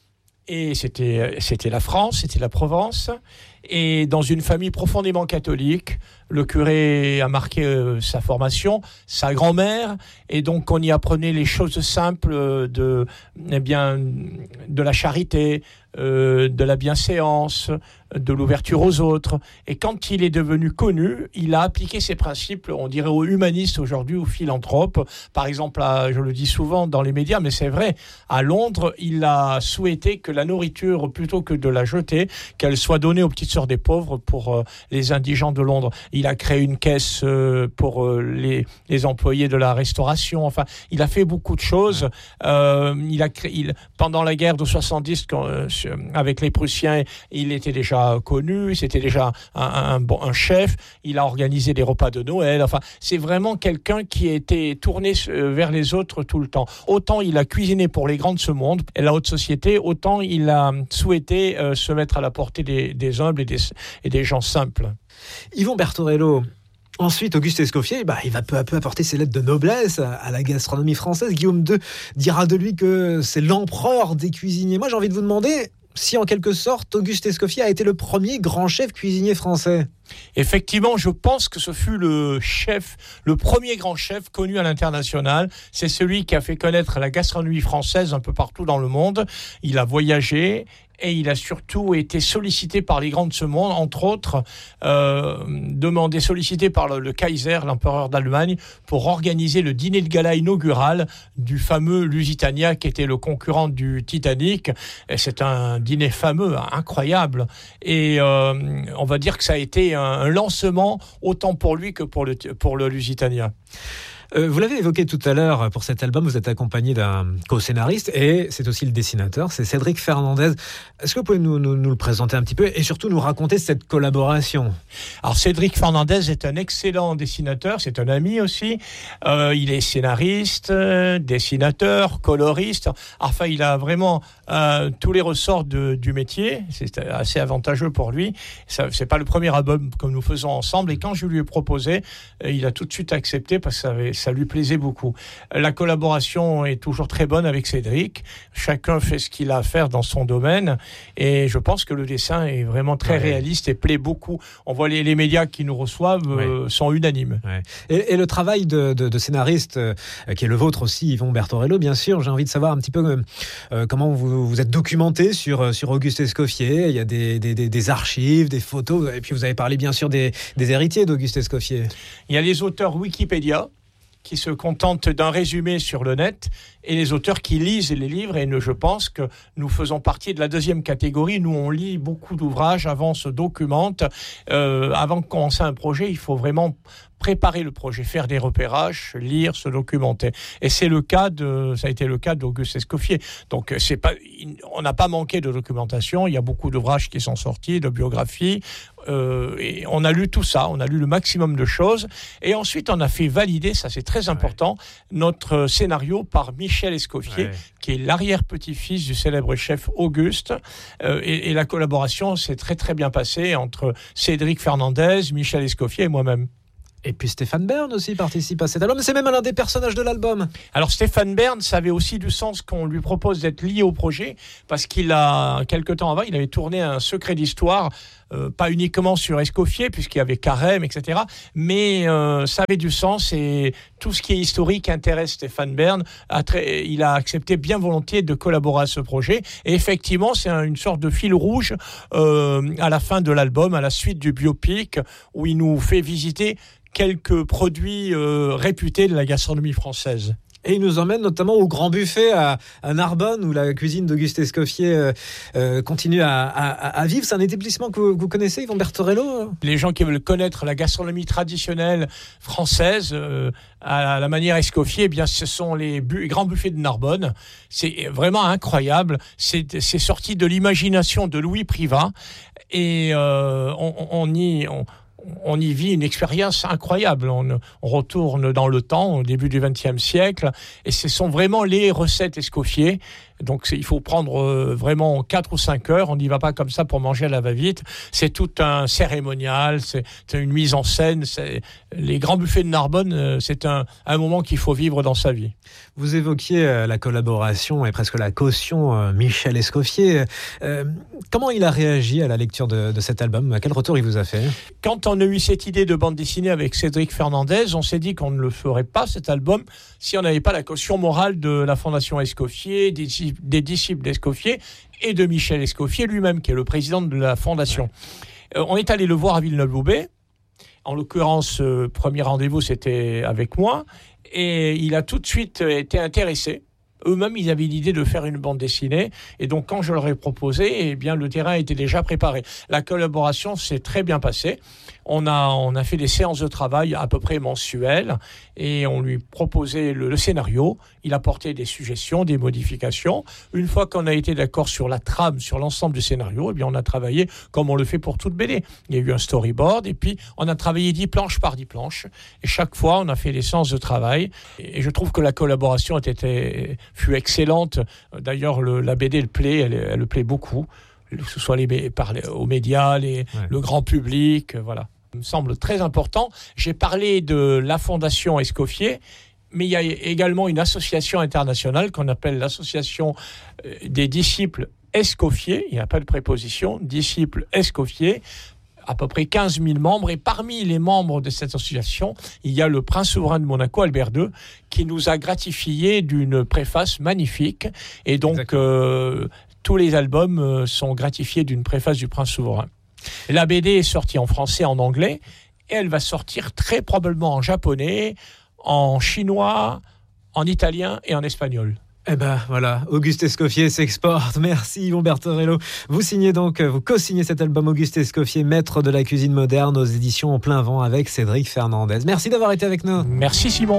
S9: Et c'était, c'était la France, c'était la Provence. Et dans une famille profondément catholique, le curé a marqué euh, sa formation, sa grand-mère, et donc on y apprenait les choses simples de, eh bien, de la charité, euh, de la bienséance, de l'ouverture aux autres. Et quand il est devenu connu, il a appliqué ces principes, on dirait aux humanistes aujourd'hui, aux philanthropes. Par exemple, à, je le dis souvent dans les médias, mais c'est vrai, à Londres, il a souhaité que la nourriture, plutôt que de la jeter, qu'elle soit donnée aux petites sœurs des pauvres pour euh, les indigents de Londres. Il a créé une caisse euh, pour euh, les, les employés de la restauration. Enfin, il a fait beaucoup de choses. Euh, il a créé, il, pendant la guerre de soixante-dix, quand, euh, avec les Prussiens, il était déjà connu, c'était déjà un, un, un, un chef. Il a organisé des repas de Noël. Enfin, c'est vraiment quelqu'un qui était tourné vers les autres tout le temps. Autant il a cuisiné pour les grands de ce monde et la haute société, autant il a souhaité euh, se mettre à la portée des, des humbles et des, et des gens simples.
S7: Yvon Bertorello. Ensuite, Auguste Escoffier, bah, il va peu à peu apporter ses lettres de noblesse à la gastronomie française. Guillaume deux dira de lui que c'est l'empereur des cuisiniers. Moi, j'ai envie de vous demander si, en quelque sorte, Auguste Escoffier a été le premier grand chef cuisinier français.
S9: Effectivement, je pense que ce fut le chef, le premier grand chef connu à l'international. C'est celui qui a fait connaître la gastronomie française un peu partout dans le monde. Il a voyagé et il a surtout été sollicité par les grands de ce monde, entre autres euh, demandé, sollicité par le, le Kaiser, l'empereur d'Allemagne, pour organiser le dîner de gala inaugural du fameux Lusitania, qui était le concurrent du Titanic. Et c'est un dîner fameux, incroyable. Et euh, on va dire que ça a été un, un lancement autant pour lui que pour le, pour le Lusitania.
S7: Euh, vous l'avez évoqué tout à l'heure, pour cet album, vous êtes accompagné d'un co-scénariste et c'est aussi le dessinateur, c'est Cédric Fernandez. Est-ce que vous pouvez nous, nous, nous le présenter un petit peu et surtout nous raconter cette collaboration ?
S9: Alors Cédric Fernandez est un excellent dessinateur, c'est un ami aussi. Euh, il est scénariste, euh, dessinateur, coloriste. Enfin, il a vraiment euh, tous les ressorts de, du métier. C'est assez avantageux pour lui. Ça, c'est pas le premier album que nous faisons ensemble et quand je lui ai proposé, euh, il a tout de suite accepté parce que ça avait ça lui plaisait beaucoup. La collaboration est toujours très bonne avec Cédric. Chacun fait ce qu'il a à faire dans son domaine et je pense que le dessin est vraiment très ouais. réaliste et plaît beaucoup. On voit les, les médias qui nous reçoivent ouais. euh, sont unanimes.
S7: Ouais. Et, et le travail de, de, de scénariste euh, qui est le vôtre aussi, Yvon Bertorello, bien sûr. J'ai envie de savoir un petit peu euh, comment vous vous êtes documenté sur, sur Auguste Escoffier. Il y a des, des, des, des archives, des photos et puis vous avez parlé bien sûr des, des héritiers d'Auguste Escoffier.
S9: Il y a les auteurs Wikipédia qui se contentent d'un résumé sur le net, et les auteurs qui lisent les livres, et je pense que nous faisons partie de la deuxième catégorie. Nous, on lit beaucoup d'ouvrages, avant on se documente. Euh, avant de commencer un projet, il faut vraiment préparer le projet, faire des repérages, lire, se documenter. Et c'est le cas de, ça a été le cas d'Auguste Escoffier. Donc, c'est pas, on n'a pas manqué de documentation. Il y a beaucoup d'ouvrages qui sont sortis, de biographies. Euh, et on a lu tout ça, on a lu le maximum de choses. Et ensuite, on a fait valider, ça c'est très important, ouais. notre scénario par Michel Escoffier, ouais. qui est l'arrière-petit-fils du célèbre chef Auguste. Euh, et, et la collaboration s'est très très bien passée entre Cédric Fernandez, Michel Escoffier et moi-même.
S7: Et puis Stéphane Bern aussi participe à cet album. C'est même l'un des personnages de l'album.
S9: Alors Stéphane Bern, ça avait aussi du sens qu'on lui propose d'être lié au projet, parce qu'il a, quelque temps avant, il avait tourné un secret d'histoire, euh, pas uniquement sur Escoffier, puisqu'il y avait Carême, et cetera. Mais euh, ça avait du sens et tout ce qui est historique intéresse Stéphane Bern. A très, il a accepté bien volontiers de collaborer à ce projet. Et effectivement, c'est un, une sorte de fil rouge euh, à la fin de l'album, à la suite du biopic, où il nous fait visiter quelques produits euh, réputés de la gastronomie française.
S7: Et il nous emmène notamment au Grand Buffet à, à Narbonne, où la cuisine d'Auguste Escoffier euh, euh, continue à, à, à vivre. C'est un établissement que vous, que vous connaissez, Yvon Bertorello ?
S9: Les gens qui veulent connaître la gastronomie traditionnelle française, euh, à la manière Escoffier, eh bien, ce sont les bu- grands buffets de Narbonne. C'est vraiment incroyable. C'est, c'est sorti de l'imagination de Louis Privat. Et euh, on, on y... On, On y vit une expérience incroyable. On, on retourne dans le temps, au début du vingtième siècle, et ce sont vraiment les recettes Escoffier. Donc il faut prendre euh, vraiment quatre ou cinq heures. On n'y va pas comme ça pour manger à la va-vite. C'est tout un cérémonial, c'est, c'est une mise en scène. C'est, les grands buffets de Narbonne, euh, c'est un, un moment qu'il faut vivre dans sa vie.
S7: Vous évoquiez euh, la collaboration et presque la caution euh, Michel Escoffier. Euh, comment il a réagi à la lecture de, de cet album ? Quel retour il vous a fait ?
S9: Quand on a eu cette idée de bande dessinée avec Cédric Fernandez, on s'est dit qu'on ne le ferait pas, cet album, si on n'avait pas la caution morale de la Fondation Escoffier, des, des disciples d'Escoffier et de Michel Escoffier lui-même, qui est le président de la Fondation. Euh, on est allé le voir à Villeneuve-Loubet. En l'occurrence, euh, premier rendez-vous, c'était avec moi. Et il a tout de suite été intéressé. Eux-mêmes, ils avaient l'idée de faire une bande dessinée. Et donc, quand je leur ai proposé, eh bien, le terrain était déjà préparé. La collaboration s'est très bien passée. On a, on a fait des séances de travail à peu près mensuelles et on lui proposait le, le scénario. Il apportait des suggestions, des modifications. Une fois qu'on a été d'accord sur la trame, sur l'ensemble du scénario, eh bien, on a travaillé comme on le fait pour toute B D. Il y a eu un storyboard et puis on a travaillé dix planches par dix planches. Et chaque fois, on a fait des séances de travail. Et je trouve que la collaboration était, fut excellente. D'ailleurs, le, la B D, elle plaît, elle, elle le plaît beaucoup. Que ce soit les, par les, aux médias, les, ouais. le grand public, voilà. Ça me semble très important. J'ai parlé de la Fondation Escoffier, mais il y a également une association internationale qu'on appelle l'association des disciples Escoffier. Il n'y a pas de préposition, disciples Escoffier, à peu près quinze mille membres. Et parmi les membres de cette association, il y a le prince souverain de Monaco, Albert deux, qui nous a gratifié d'une préface magnifique. Et donc, euh, tous les albums euh, sont gratifiés d'une préface du prince souverain. La B D est sortie en français, en anglais, et elle va sortir très probablement en japonais, en chinois, en italien et en espagnol.
S7: Eh ben voilà, Auguste Escoffier s'exporte. Merci Yvon Bertorello. Vous signez donc, vous co-signez cet album Auguste Escoffier, maître de la cuisine moderne, aux éditions En Plein Vent avec Cédric Fernandez. Merci d'avoir été avec nous.
S9: Merci Simon.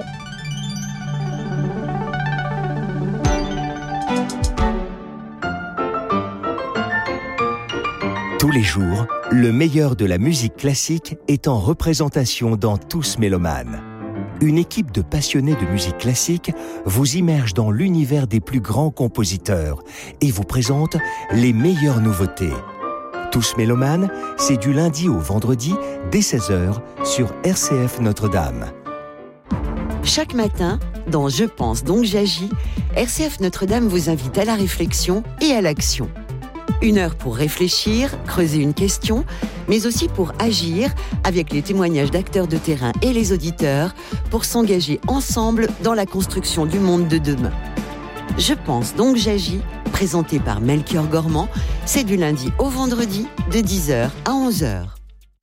S2: Tous les jours, le meilleur de la musique classique est en représentation dans Tous Mélomanes. Une équipe de passionnés de musique classique vous immerge dans l'univers des plus grands compositeurs et vous présente les meilleures nouveautés. Tous Mélomanes, c'est du lundi au vendredi dès seize heures sur R C F Notre-Dame.
S1: Chaque matin, dans Je pense donc j'agis, R C F Notre-Dame vous invite à la réflexion et à l'action. Une heure pour réfléchir, creuser une question, mais aussi pour agir avec les témoignages d'acteurs de terrain et les auditeurs pour s'engager ensemble dans la construction du monde de demain. Je pense donc j'agis, présenté par Melchior Gormand, c'est du lundi au vendredi de dix heures à onze heures.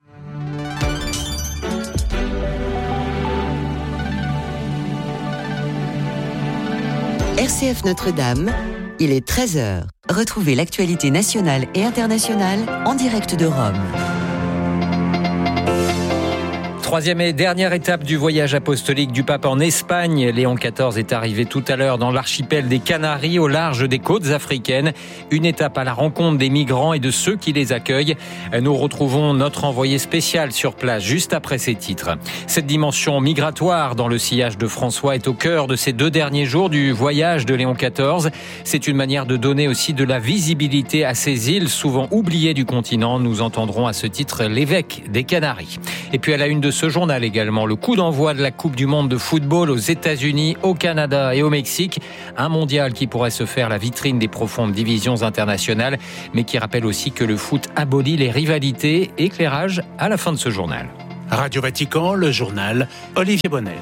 S1: R C F Notre-Dame, il est treize heures. Retrouvez l'actualité nationale et internationale en direct de Rome.
S10: Troisième et dernière étape du voyage apostolique du pape en Espagne. Léon quatorze est arrivé tout à l'heure dans l'archipel des Canaries, au large des côtes africaines. Une étape à la rencontre des migrants et de ceux qui les accueillent. Nous retrouvons notre envoyé spécial sur place juste après ces titres. Cette dimension migratoire dans le sillage de François est au cœur de ces deux derniers jours du voyage de Léon quatorze. C'est une manière de donner aussi de la visibilité à ces îles souvent oubliées du continent. Nous entendrons à ce titre l'évêque des Canaries. Et puis à la une de ce journal également, le coup d'envoi de la Coupe du Monde de football aux États-Unis, au Canada et au Mexique. Un mondial qui pourrait se faire la vitrine des profondes divisions internationales, mais qui rappelle aussi que le foot abolit les rivalités. Éclairage à la fin de ce journal.
S11: Radio Vatican, le journal, Olivier Bonnel.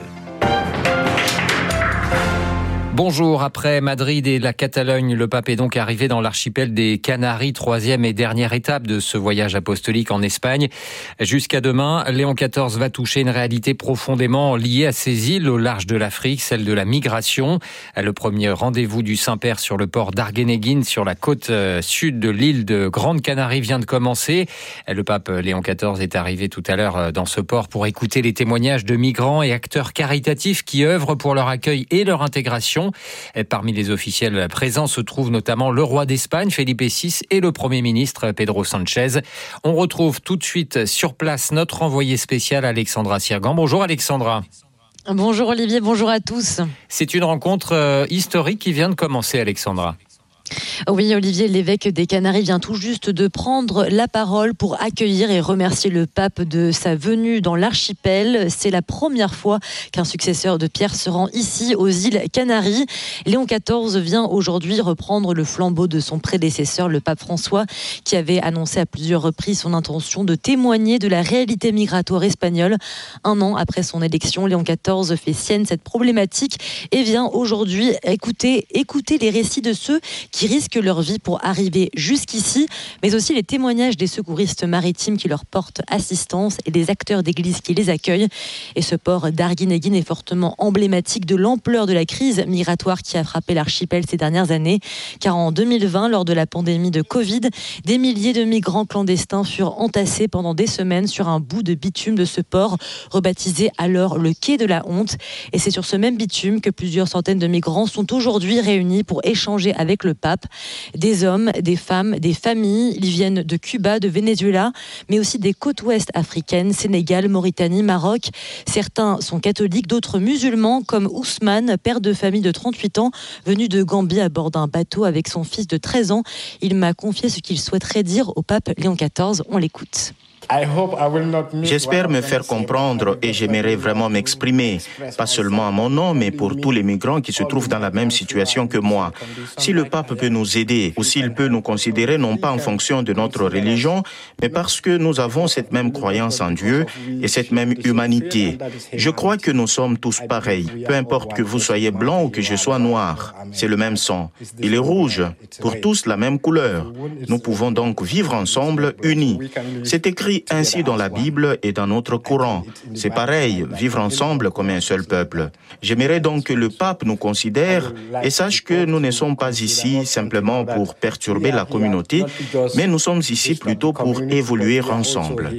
S10: Bonjour, après Madrid et la Catalogne, le pape est donc arrivé dans l'archipel des Canaries, troisième et dernière étape de ce voyage apostolique en Espagne. Jusqu'à demain, Léon quatorze va toucher une réalité profondément liée à ces îles au large de l'Afrique, celle de la migration. Le premier rendez-vous du Saint-Père sur le port d'Argueneguín, sur la côte sud de l'île de Grande Canarie, vient de commencer. Le pape Léon quatorze est arrivé tout à l'heure dans ce port pour écouter les témoignages de migrants et acteurs caritatifs qui œuvrent pour leur accueil et leur intégration. Parmi les officiels présents se trouvent notamment le roi d'Espagne, Felipe six, et le Premier ministre, Pedro Sánchez. On retrouve tout de suite sur place notre envoyé spécial, Alexandra Sirgan. Bonjour Alexandra.
S12: Bonjour Olivier, bonjour à tous.
S10: C'est une rencontre euh, historique qui vient de commencer, Alexandra.
S12: Oui, Olivier, l'évêque des Canaries vient tout juste de prendre la parole pour accueillir et remercier le pape de sa venue dans l'archipel. C'est la première fois qu'un successeur de Pierre se rend ici, aux îles Canaries. Léon quatorze vient aujourd'hui reprendre le flambeau de son prédécesseur, le pape François, qui avait annoncé à plusieurs reprises son intention de témoigner de la réalité migratoire espagnole. Un an après son élection, Léon quatorze fait sienne cette problématique et vient aujourd'hui écouter, écouter les récits de ceux qui risquent leur vie pour arriver jusqu'ici, mais aussi les témoignages des secouristes maritimes qui leur portent assistance et des acteurs d'église qui les accueillent. Et ce port d'Arguineguín est fortement emblématique de l'ampleur de la crise migratoire qui a frappé l'archipel ces dernières années, car en deux mille vingt, lors de la pandémie de Covid, des milliers de migrants clandestins furent entassés pendant des semaines sur un bout de bitume de ce port, rebaptisé alors le quai de la honte. Et c'est sur ce même bitume que plusieurs centaines de migrants sont aujourd'hui réunis pour échanger avec le pape. Des hommes, des femmes, des familles. Ils viennent de Cuba, de Venezuela, mais aussi des côtes ouest africaines, Sénégal, Mauritanie, Maroc. Certains sont catholiques, d'autres musulmans, comme Ousmane, père de famille de trente-huit ans, venu de Gambie à bord d'un bateau avec son fils de treize ans. Il m'a confié ce qu'il souhaiterait dire au pape Léon quatorze. On l'écoute.
S13: J'espère me faire comprendre et j'aimerais vraiment m'exprimer, pas seulement à mon nom, mais pour tous les migrants qui se trouvent dans la même situation que moi. Si le pape peut nous aider, ou s'il peut nous considérer non pas en fonction de notre religion, mais parce que nous avons cette même croyance en Dieu et cette même humanité. Je crois que nous sommes tous pareils, peu importe que vous soyez blanc ou que je sois noir. C'est le même sang. Il est rouge, pour tous la même couleur. Nous pouvons donc vivre ensemble, unis. C'est écrit ainsi dans la Bible et dans notre Coran. C'est pareil, vivre ensemble comme un seul peuple. J'aimerais donc que le pape nous considère et sache que nous ne sommes pas ici simplement pour perturber la communauté, mais nous sommes ici plutôt pour évoluer ensemble.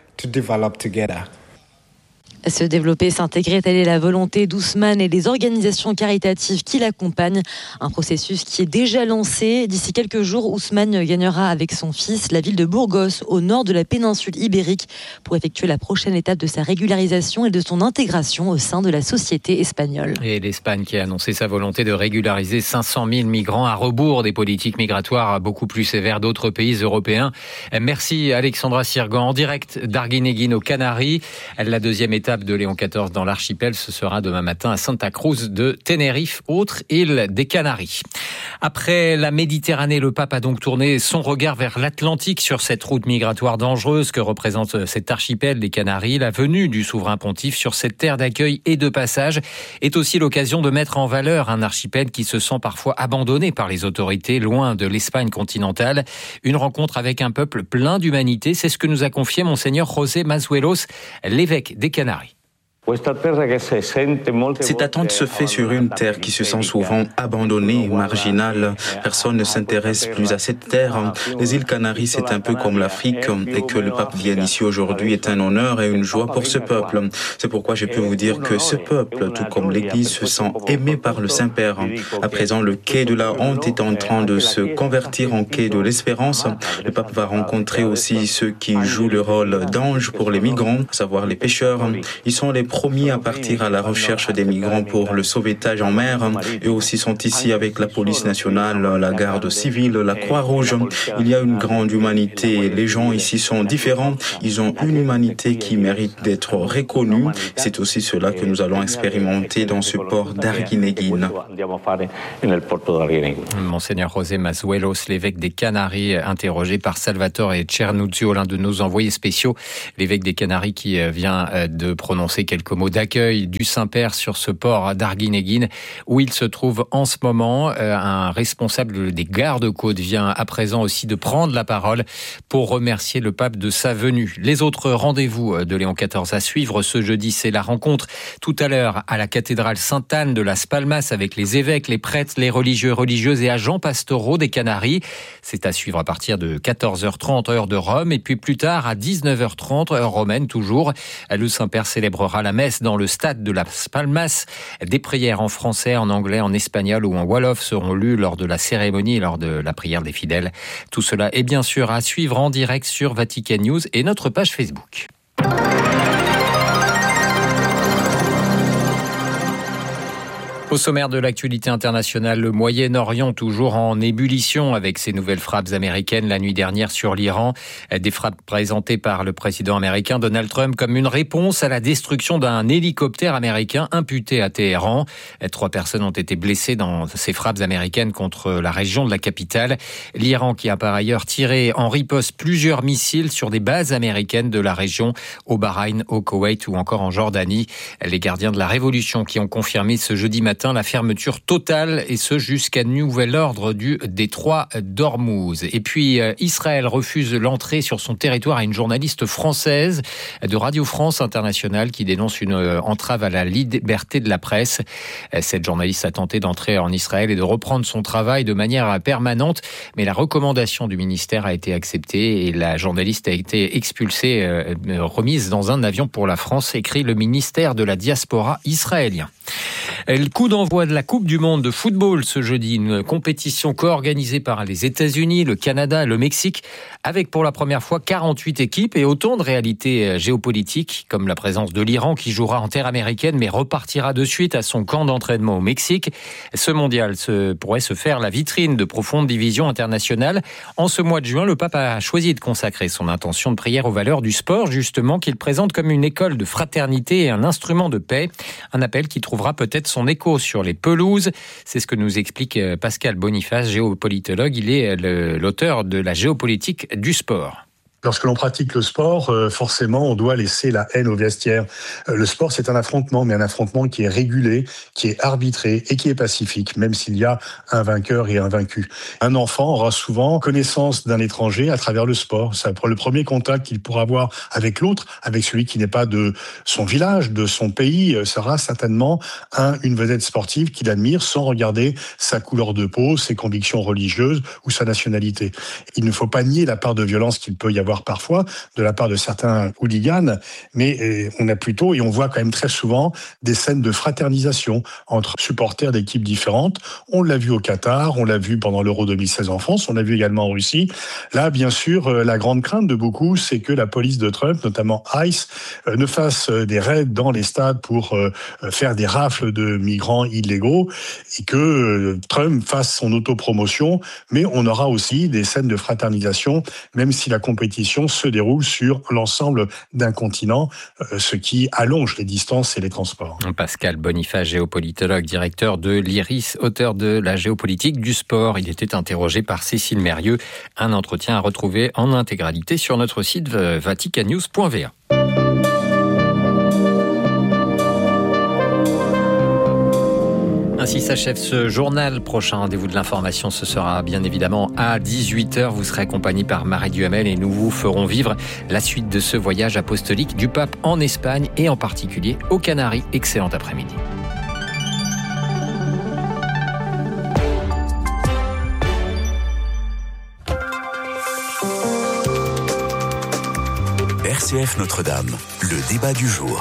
S12: Se développer, s'intégrer, telle est la volonté d'Ousmane et des organisations caritatives qui l'accompagnent. Un processus qui est déjà lancé. D'ici quelques jours, Ousmane gagnera avec son fils la ville de Burgos, au nord de la péninsule ibérique, pour effectuer la prochaine étape de sa régularisation et de son intégration au sein de la société espagnole.
S10: Et l'Espagne qui a annoncé sa volonté de régulariser cinq cent mille migrants à rebours des politiques migratoires beaucoup plus sévères d'autres pays européens. Merci Alexandra Sirgan, en direct d'Arguinéguín aux Canaries. La deuxième étape de Léon quatorze dans l'archipel, ce sera demain matin à Santa Cruz de Tenerife, autre île des Canaries. Après la Méditerranée, le pape a donc tourné son regard vers l'Atlantique sur cette route migratoire dangereuse que représente cet archipel des Canaries. La venue du souverain pontife sur cette terre d'accueil et de passage est aussi l'occasion de mettre en valeur un archipel qui se sent parfois abandonné par les autorités, loin de l'Espagne continentale. Une rencontre avec un peuple plein d'humanité, c'est ce que nous a confié Monseigneur José Mazuelos, l'évêque des Canaries.
S14: Cette attente se fait sur une terre qui se sent souvent abandonnée, marginale. Personne ne s'intéresse plus à cette terre. Les îles Canaries, c'est un peu comme l'Afrique, et que le pape vienne ici aujourd'hui est un honneur et une joie pour ce peuple. C'est pourquoi je peux vous dire que ce peuple, tout comme l'Église, se sent aimé par le Saint-Père. À présent, le quai de la honte est en train de se convertir en quai de l'espérance. Le pape va rencontrer aussi ceux qui jouent le rôle d'ange pour les migrants, à savoir les pêcheurs. Ils sont les promis à partir à la recherche des migrants pour le sauvetage en mer. Eux aussi sont ici avec la police nationale, la garde civile, la Croix-Rouge. Il y a une grande humanité. Les gens ici sont différents. Ils ont une humanité qui mérite d'être reconnue. C'est aussi cela que nous allons expérimenter dans ce port d'Arguinéguín.
S10: Monseigneur José Mazuelos, l'évêque des Canaries, interrogé par Salvatore Cernuzio, l'un de nos envoyés spéciaux. L'évêque des Canaries qui vient de prononcer quelques mots d'accueil du Saint-Père sur ce port d'Arguinéguín où il se trouve en ce moment. Un responsable des gardes-côtes vient à présent aussi de prendre la parole pour remercier le pape de sa venue. Les autres rendez-vous de Léon quatorze à suivre ce jeudi, c'est la rencontre tout à l'heure à la cathédrale Sainte-Anne de Las Palmas avec les évêques, les prêtres, les religieux, religieuses et agents pastoraux des Canaries. C'est à suivre à partir de quatorze heures trente heure de Rome et puis plus tard à dix-neuf heures trente heure romaine toujours. Le Saint-Père célébrera la messe dans le stade de Las Palmas. Des prières en français, en anglais, en espagnol ou en wolof seront lues lors de la cérémonie, lors de la prière des fidèles. Tout cela est bien sûr à suivre en direct sur Vatican News et notre page Facebook. Au sommaire de l'actualité internationale, le Moyen-Orient toujours en ébullition avec ces nouvelles frappes américaines la nuit dernière sur l'Iran. Des frappes présentées par le président américain Donald Trump comme une réponse à la destruction d'un hélicoptère américain imputé à Téhéran. Trois personnes ont été blessées dans ces frappes américaines contre la région de la capitale. L'Iran qui a par ailleurs tiré en riposte plusieurs missiles sur des bases américaines de la région, au Bahreïn, au Koweït ou encore en Jordanie. Les gardiens de la révolution qui ont confirmé ce jeudi matin la fermeture totale, et ce jusqu'à nouvel ordre du détroit d'Ormuz. Et puis Israël refuse l'entrée sur son territoire à une journaliste française de Radio France Internationale qui dénonce une entrave à la liberté de la presse. Cette journaliste a tenté d'entrer en Israël et de reprendre son travail de manière permanente, mais la recommandation du ministère a été acceptée et la journaliste a été expulsée, euh, remise dans un avion pour la France, écrit le ministère de la diaspora israélien. Le coup d'envoi de la Coupe du Monde de football ce jeudi, une compétition co-organisée par les États-Unis, le Canada et le Mexique, avec pour la première fois quarante-huit équipes et autant de réalités géopolitiques, comme la présence de l'Iran qui jouera en terre américaine mais repartira de suite à son camp d'entraînement au Mexique. Ce mondial se, pourrait se faire la vitrine de profondes divisions internationales. En ce mois de juin, le pape a choisi de consacrer son intention de prière aux valeurs du sport, justement, qu'il présente comme une école de fraternité et un instrument de paix. Un appel qui trouvera peut-être son écho sur les pelouses. C'est ce que nous explique Pascal Boniface, géopolitologue. Il est le, l'auteur de la géopolitique du sport.
S15: Lorsque l'on pratique le sport, euh, forcément, on doit laisser la haine au vestiaire. Euh, le sport, c'est un affrontement, mais un affrontement qui est régulé, qui est arbitré et qui est pacifique, même s'il y a un vainqueur et un vaincu. Un enfant aura souvent connaissance d'un étranger à travers le sport. C'est le premier contact qu'il pourra avoir avec l'autre, avec celui qui n'est pas de son village, de son pays, sera certainement un, une vedette sportive qu'il admire sans regarder sa couleur de peau, ses convictions religieuses ou sa nationalité. Il ne faut pas nier la part de violence qu'il peut y avoir parfois de la part de certains hooligans, mais euh, on a plutôt, et on voit quand même très souvent, des scènes de fraternisation entre supporters d'équipes différentes. On l'a vu au Qatar, on l'a vu pendant l'Euro deux mille seize en France, on l'a vu également en Russie. Là, bien sûr, euh, la grande crainte de beaucoup, c'est que la police de Trump, notamment ICE, euh, ne fasse euh, des raids dans les stades pour euh, faire des rafles de migrants illégaux et que euh, Trump fasse son autopromotion, mais on aura aussi des scènes de fraternisation, même si la compétition se déroule sur l'ensemble d'un continent, euh, ce qui allonge les distances et les transports.
S10: Pascal Boniface, géopolitologue, directeur de l'I R I S, auteur de la géopolitique du sport. Il était interrogé par Cécile Mérieux. Un entretien à retrouver en intégralité sur notre site vaticannews point v a. Ainsi s'achève ce journal. Prochain rendez-vous de l'information, ce sera bien évidemment à dix-huit heures. Vous serez accompagné par Marie Duhamel et nous vous ferons vivre la suite de ce voyage apostolique du pape en Espagne et en particulier aux Canaries. Excellent après-midi.
S8: R C F Notre-Dame, le débat du jour.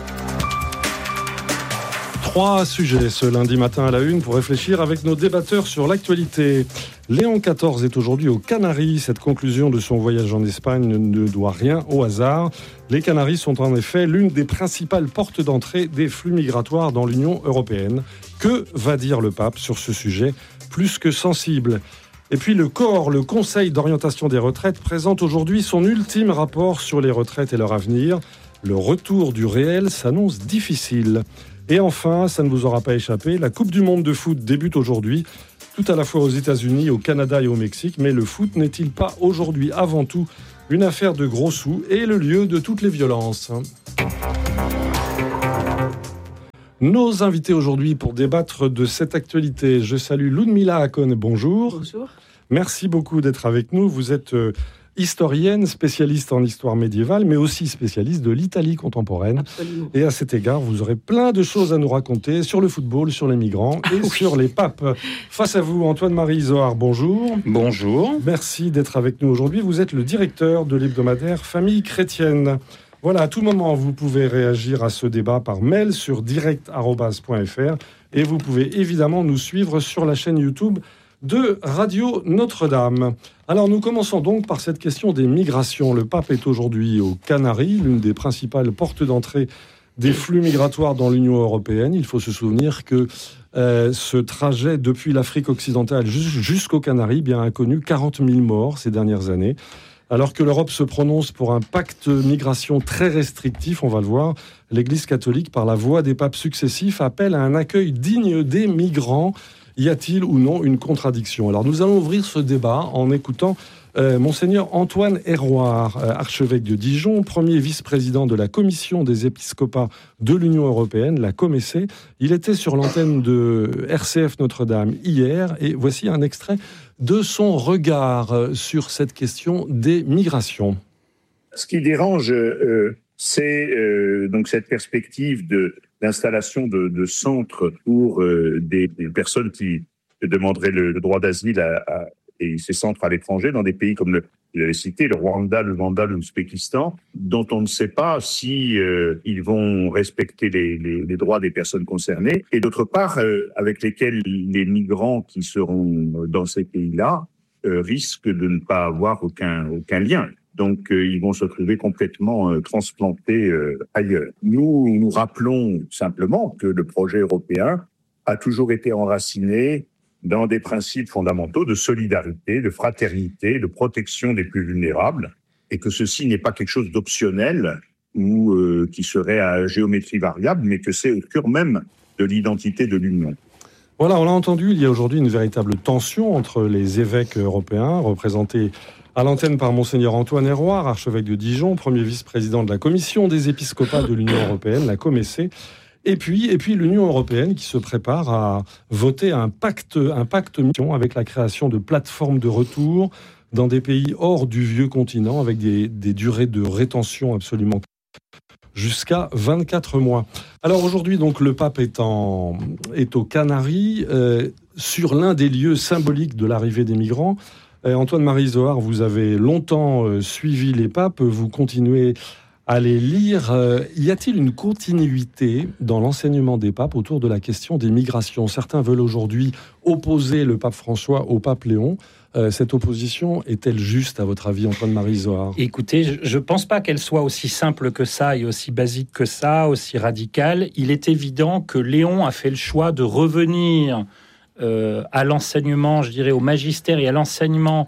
S16: Trois sujets ce lundi matin à la une pour réfléchir avec nos débatteurs sur l'actualité. Léon quatorze est aujourd'hui aux Canaries. Cette conclusion de son voyage en Espagne ne doit rien au hasard. Les Canaries sont en effet l'une des principales portes d'entrée des flux migratoires dans l'Union européenne. Que va dire le pape sur ce sujet plus que sensible ? Et puis le C O R, le Conseil d'orientation des retraites, présente aujourd'hui son ultime rapport sur les retraites et leur avenir. Le retour du réel s'annonce difficile. Et enfin, ça ne vous aura pas échappé, la Coupe du Monde de foot débute aujourd'hui, tout à la fois aux États-Unis, au Canada et au Mexique. Mais le foot n'est-il pas aujourd'hui avant tout une affaire de gros sous et le lieu de toutes les violences ? Nos invités aujourd'hui pour débattre de cette actualité, je salue Ludmila Akon, bonjour.
S17: Bonjour.
S16: Merci beaucoup d'être avec nous. Vous êtes euh, historienne, spécialiste en histoire médiévale, mais aussi spécialiste de l'Italie contemporaine.
S17: Absolument.
S16: Et à cet égard, vous aurez plein de choses à nous raconter sur le football, sur les migrants et oui. sur les papes. Face à vous, Antoine-Marie Isoard, bonjour.
S18: Bonjour.
S16: Merci d'être avec nous aujourd'hui. Vous êtes le directeur de l'hebdomadaire Famille chrétienne. Voilà, à tout moment, vous pouvez réagir à ce débat par mail sur direct arobase point f r et vous pouvez évidemment nous suivre sur la chaîne YouTube de Radio Notre-Dame. Alors nous commençons donc par cette question des migrations. Le pape est aujourd'hui aux Canaries, l'une des principales portes d'entrée des flux migratoires dans l'Union européenne. Il faut se souvenir que euh, ce trajet depuis l'Afrique occidentale jusqu'aux Canaries bien, a connu quarante mille morts ces dernières années. Alors que l'Europe se prononce pour un pacte migration très restrictif, on va le voir, l'Église catholique, par la voix des papes successifs, appelle à un accueil digne des migrants. Y a-t-il ou non une contradiction ? Alors nous allons ouvrir ce débat en écoutant euh, Monseigneur Antoine Héroard, euh, archevêque de Dijon, premier vice-président de la Commission des épiscopats de l'Union européenne, la Comessé. Il était sur l'antenne de R C F Notre-Dame hier et voici un extrait de son regard sur cette question des migrations.
S19: Ce qui dérange, euh, c'est euh, donc cette perspective de l'installation de, de centres pour euh, des, des personnes qui demanderaient le, le droit d'asile à, à, et ces centres à l'étranger, dans des pays comme le, vous avez cité, le Rwanda, le Vanda, l'Ouzbékistan, dont on ne sait pas si euh, ils vont respecter les, les, les droits des personnes concernées, et d'autre part, euh, avec lesquels les migrants qui seront dans ces pays-là euh, risquent de ne pas avoir aucun, aucun lien. Donc, euh, ils vont se trouver complètement euh, transplantés euh, ailleurs. Nous, nous rappelons simplement que le projet européen a toujours été enraciné dans des principes fondamentaux de solidarité, de fraternité, de protection des plus vulnérables, et que ceci n'est pas quelque chose d'optionnel ou euh, qui serait à géométrie variable, mais que c'est au cœur même de l'identité de l'Union.
S16: Voilà, on l'a entendu, il y a aujourd'hui une véritable tension entre les évêques européens, représentés à l'antenne par Monseigneur Antoine Héroard, archevêque de Dijon, premier vice-président de la Commission des épiscopats de l'Union européenne, la Comessé, Et puis, et puis l'Union européenne qui se prépare à voter un pacte, un pacte mission avec la création de plateformes de retour dans des pays hors du vieux continent avec des, des durées de rétention absolument jusqu'à vingt-quatre mois. Alors aujourd'hui, donc, le pape est, en, est aux Canaries, euh, sur l'un des lieux symboliques de l'arrivée des migrants. Euh, Antoine-Marie Zohar, vous avez longtemps euh, suivi les papes, vous continuez à les lire. Euh, y a-t-il une continuité dans l'enseignement des papes autour de la question des migrations ? Certains veulent aujourd'hui opposer le pape François au pape Léon. Euh, cette opposition est-elle juste, à votre avis, Antoine-Marie Zohar ?
S3: Écoutez, je ne pense pas qu'elle soit aussi simple que ça et aussi basique que ça, aussi radicale. Il est évident que Léon a fait le choix de revenir euh, à l'enseignement, je dirais au magistère et à l'enseignement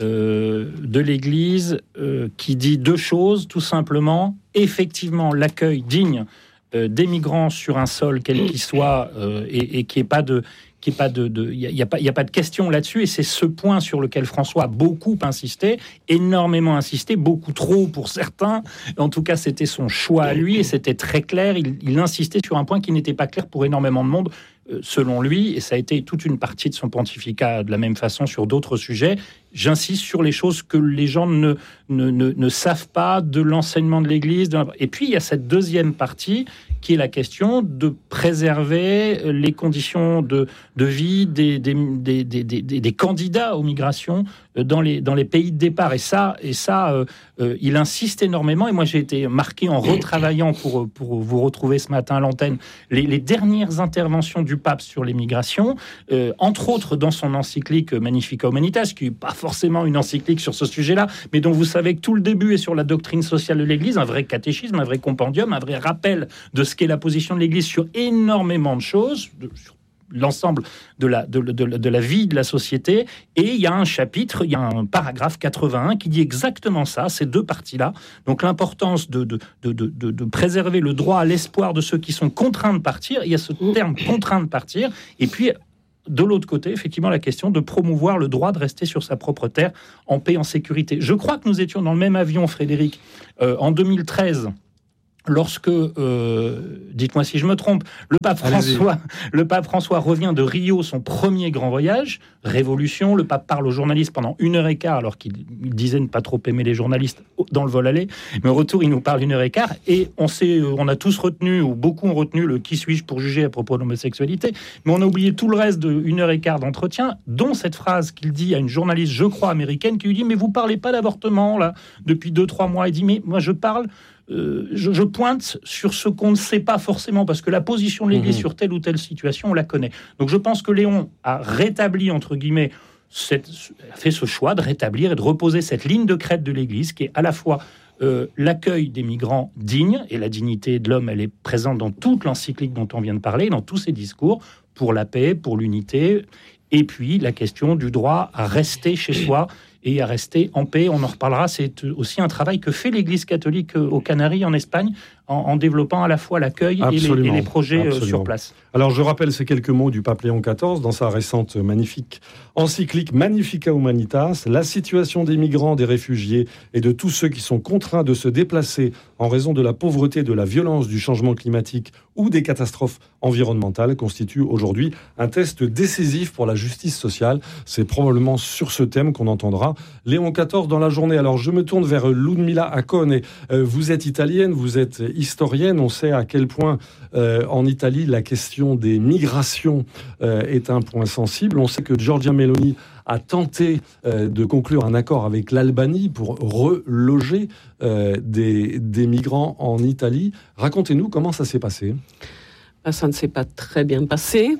S3: euh, de l'Église, euh, qui dit deux choses, tout simplement. Effectivement, l'accueil digne euh, des migrants sur un sol, quel qu'il soit, euh, et, et qui n'est pas de... Il n'y a, de, y a, pas, y a pas de question là-dessus, et c'est ce point sur lequel François a beaucoup insisté, énormément insisté, beaucoup trop pour certains. En tout cas, c'était son choix à lui, et c'était très clair. Il, il insistait sur un point qui n'était pas clair pour énormément de monde, euh, selon lui, et ça a été toute une partie de son pontificat de la même façon sur d'autres sujets. J'insiste sur les choses que les gens ne, ne, ne, ne savent pas de l'enseignement de l'Église. De la... Et puis, il y a cette deuxième partie qui est la question de préserver les conditions de, de vie des, des, des, des, des, des candidats aux migrations dans les, dans les pays de départ. Et ça, et ça euh, euh, il insiste énormément. Et moi, j'ai été marqué en retravaillant, pour, pour vous retrouver ce matin à l'antenne, les, les dernières interventions du pape sur les migrations, euh, entre autres dans son encyclique Magnificat Humanitas, qui n'est pas forcément une encyclique sur ce sujet-là, mais dont vous savez que tout le début est sur la doctrine sociale de l'Église, un vrai catéchisme, un vrai compendium, un vrai rappel de ce qu'est la position de l'Église sur énormément de choses, de, sur l'ensemble de la, de, de, de la vie de la société. Et il y a un chapitre, il y a un paragraphe quatre-vingt-un qui dit exactement ça, ces deux parties-là. Donc l'importance de, de, de, de, de préserver le droit à l'espoir de ceux qui sont contraints de partir. Il y a ce terme contraint de partir. Et puis, de l'autre côté, effectivement, la question de promouvoir le droit de rester sur sa propre terre en paix, en sécurité. Je crois que nous étions dans le même avion, Frédéric, euh, en deux mille treize, lorsque, euh, dites-moi si je me trompe, le pape François, le pape François revient de Rio, son premier grand voyage, révolution, le pape parle aux journalistes pendant une heure et quart, alors qu'il disait ne pas trop aimer les journalistes dans le vol aller, mais au retour, il nous parle une heure et quart, et on sait, on a tous retenu, ou beaucoup ont retenu le « qui suis-je pour juger » à propos de l'homosexualité, mais on a oublié tout le reste de une heure et quart d'entretien, dont cette phrase qu'il dit à une journaliste, je crois, américaine, qui lui dit « mais vous parlez pas d'avortement, là, depuis deux, trois mois », il dit « mais moi je parle... Euh, je, je pointe sur ce qu'on ne sait pas forcément, parce que la position de l'Église mmh. sur telle ou telle situation, on la connaît. Donc je pense que Léon a rétabli, entre guillemets, cette, a fait ce choix de rétablir et de reposer cette ligne de crête de l'Église, qui est à la fois euh, l'accueil des migrants dignes, et la dignité de l'homme, elle est présente dans toute l'encyclique dont on vient de parler, dans tous ses discours, pour la paix, pour l'unité, et puis la question du droit à rester chez soi, et à rester en paix. On en reparlera. C'est aussi un travail que fait l'Église catholique aux Canaries, en Espagne, en, en développant à la fois l'accueil et les, et les projets Absolument. sur place.
S16: Alors, je rappelle ces quelques mots du pape Léon quatorze dans sa récente magnifique encyclique Magnificat Humanitas. La situation des migrants, des réfugiés et de tous ceux qui sont contraints de se déplacer en raison de la pauvreté, de la violence, du changement climatique ou des catastrophes environnementales constitue aujourd'hui un test décisif pour la justice sociale. C'est probablement sur ce thème qu'on entendra Léon quatorze dans la journée. Alors, je me tourne vers Ludmilla Acone. Vous êtes italienne, vous êtes historienne, on sait à quel point euh, en Italie la question des migrations euh, est un point sensible. On sait que Giorgia Meloni a tenté euh, de conclure un accord avec l'Albanie pour reloger euh, des, des migrants en Italie. Racontez-nous comment ça s'est passé.
S17: Ben, ça ne s'est pas très bien passé.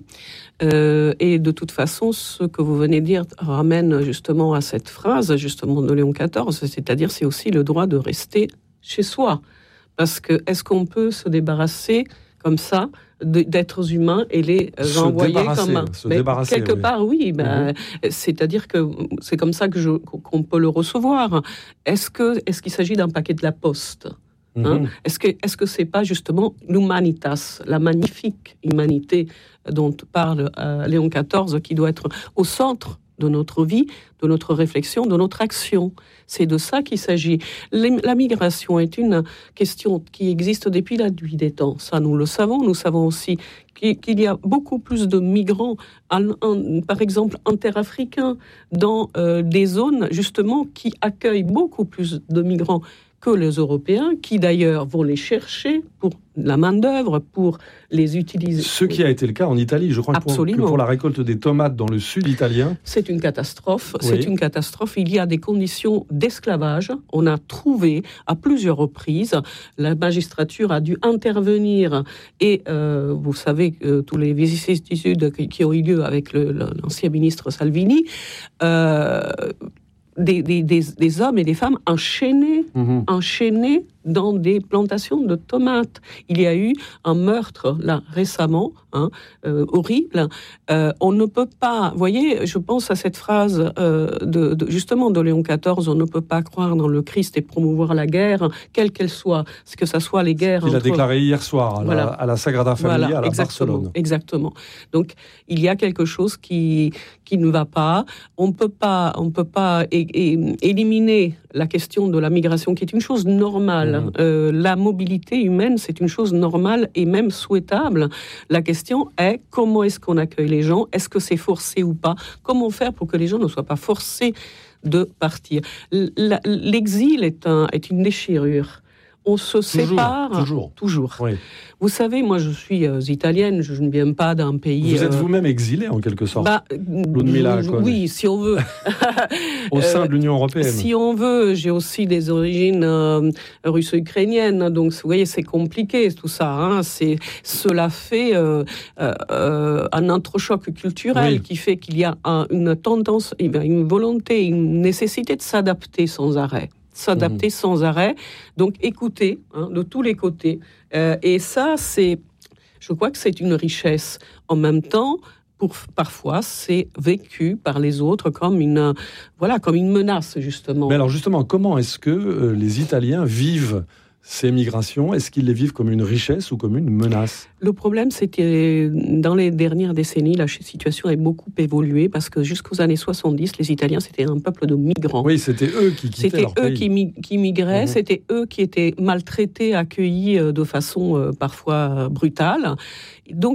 S17: Euh, et de toute façon, ce que vous venez de dire ramène justement à cette phrase justement de Léon quatorze, c'est-à-dire c'est aussi le droit de rester chez soi. Parce que est-ce qu'on peut se débarrasser comme ça de, d'êtres humains et les se envoyer comme un...
S16: Se débarrasser,
S17: quelque
S16: oui.
S17: part, oui. Ben,
S16: mm-hmm.
S17: C'est-à-dire que c'est comme ça que je, qu'on peut le recevoir. Est-ce que, est-ce qu'il s'agit d'un paquet de la poste ? Hein? Mmh. Est-ce que est-ce que c'est pas justement l'humanitas, la magnifique humanité dont parle euh, Léon quatorze, qui doit être au centre de notre vie, de notre réflexion, de notre action. C'est de ça qu'il s'agit. Les, la migration est une question qui existe depuis la nuit des temps. Ça, nous le savons. Nous savons aussi qu'il y a beaucoup plus de migrants, en, en, par exemple interafricains, dans euh, des zones justement qui accueillent beaucoup plus de migrants que les Européens, qui d'ailleurs vont les chercher pour la main-d'œuvre, pour les utiliser.
S16: Ce qui a été le cas en Italie, je crois que pour, que pour la récolte des tomates dans le sud italien.
S17: C'est une catastrophe. Oui. C'est une catastrophe. Il y a des conditions d'esclavage. On a trouvé à plusieurs reprises. La magistrature a dû intervenir. Et euh, vous savez que tous les vicissitudes qui ont eu lieu avec le, l'ancien ministre Salvini. Euh, Des, des, des, des hommes et des femmes enchaînés, mmh. enchaînés dans des plantations de tomates. Il y a eu un meurtre, là, récemment, hein, euh, horrible. Euh, on ne peut pas... Vous voyez, je pense à cette phrase, euh, de, de, justement, de Léon quatorze, on ne peut pas croire dans le Christ et promouvoir la guerre, quelle qu'elle soit, que ça soit les guerres...
S16: Il
S17: entre...
S16: a déclaré hier soir à, voilà. la, à la Sagrada Familia, voilà, à la Barcelone.
S17: Exactement. Donc, il y a quelque chose qui, qui ne va pas. On ne peut pas, on peut pas é- é- éliminer la question de la migration, qui est une chose normale. Mmh. Euh, la mobilité humaine, c'est une chose normale et même souhaitable. La question est comment est-ce qu'on accueille les gens ? Est-ce que c'est forcé ou pas ? Comment faire pour que les gens ne soient pas forcés de partir ? L- l'exil est, un, est une déchirure. On se toujours, sépare
S16: toujours.
S17: toujours.
S16: Oui.
S17: Vous savez, moi, je suis euh, italienne, je ne viens pas d'un pays...
S16: Vous êtes
S17: euh...
S16: vous-même exilée, en quelque sorte.
S17: Bah,
S16: Ludmilla Conne.
S17: Oui, si on veut.
S16: Au sein de l'Union européenne.
S17: Si on veut, j'ai aussi des origines euh, russo-ukrainiennes, donc vous voyez, c'est compliqué tout ça. Hein, c'est, cela fait euh, euh, un entrechoc culturel oui. qui fait qu'il y a un, une tendance, une volonté, une nécessité de s'adapter sans arrêt. s'adapter mmh. sans arrêt, donc écouter hein, de tous les côtés. Euh, et ça, c'est, je crois que c'est une richesse. En même temps, pour, parfois, c'est vécu par les autres comme une, voilà, comme une menace, justement.
S16: Mais alors, justement, comment est-ce que euh, les Italiens vivent ces migrations? Est-ce qu'ils les vivent comme une richesse ou comme une menace?
S17: Le problème, c'est que dans les dernières décennies, la situation a beaucoup évolué parce que jusqu'aux années soixante-dix, les Italiens, c'était un peuple de migrants.
S16: Oui, c'était eux qui quittaient
S17: C'était
S16: leur
S17: eux
S16: pays.
S17: qui, mi- qui migraient, mmh. c'était eux qui étaient maltraités, accueillis de façon euh, parfois brutale. Donc,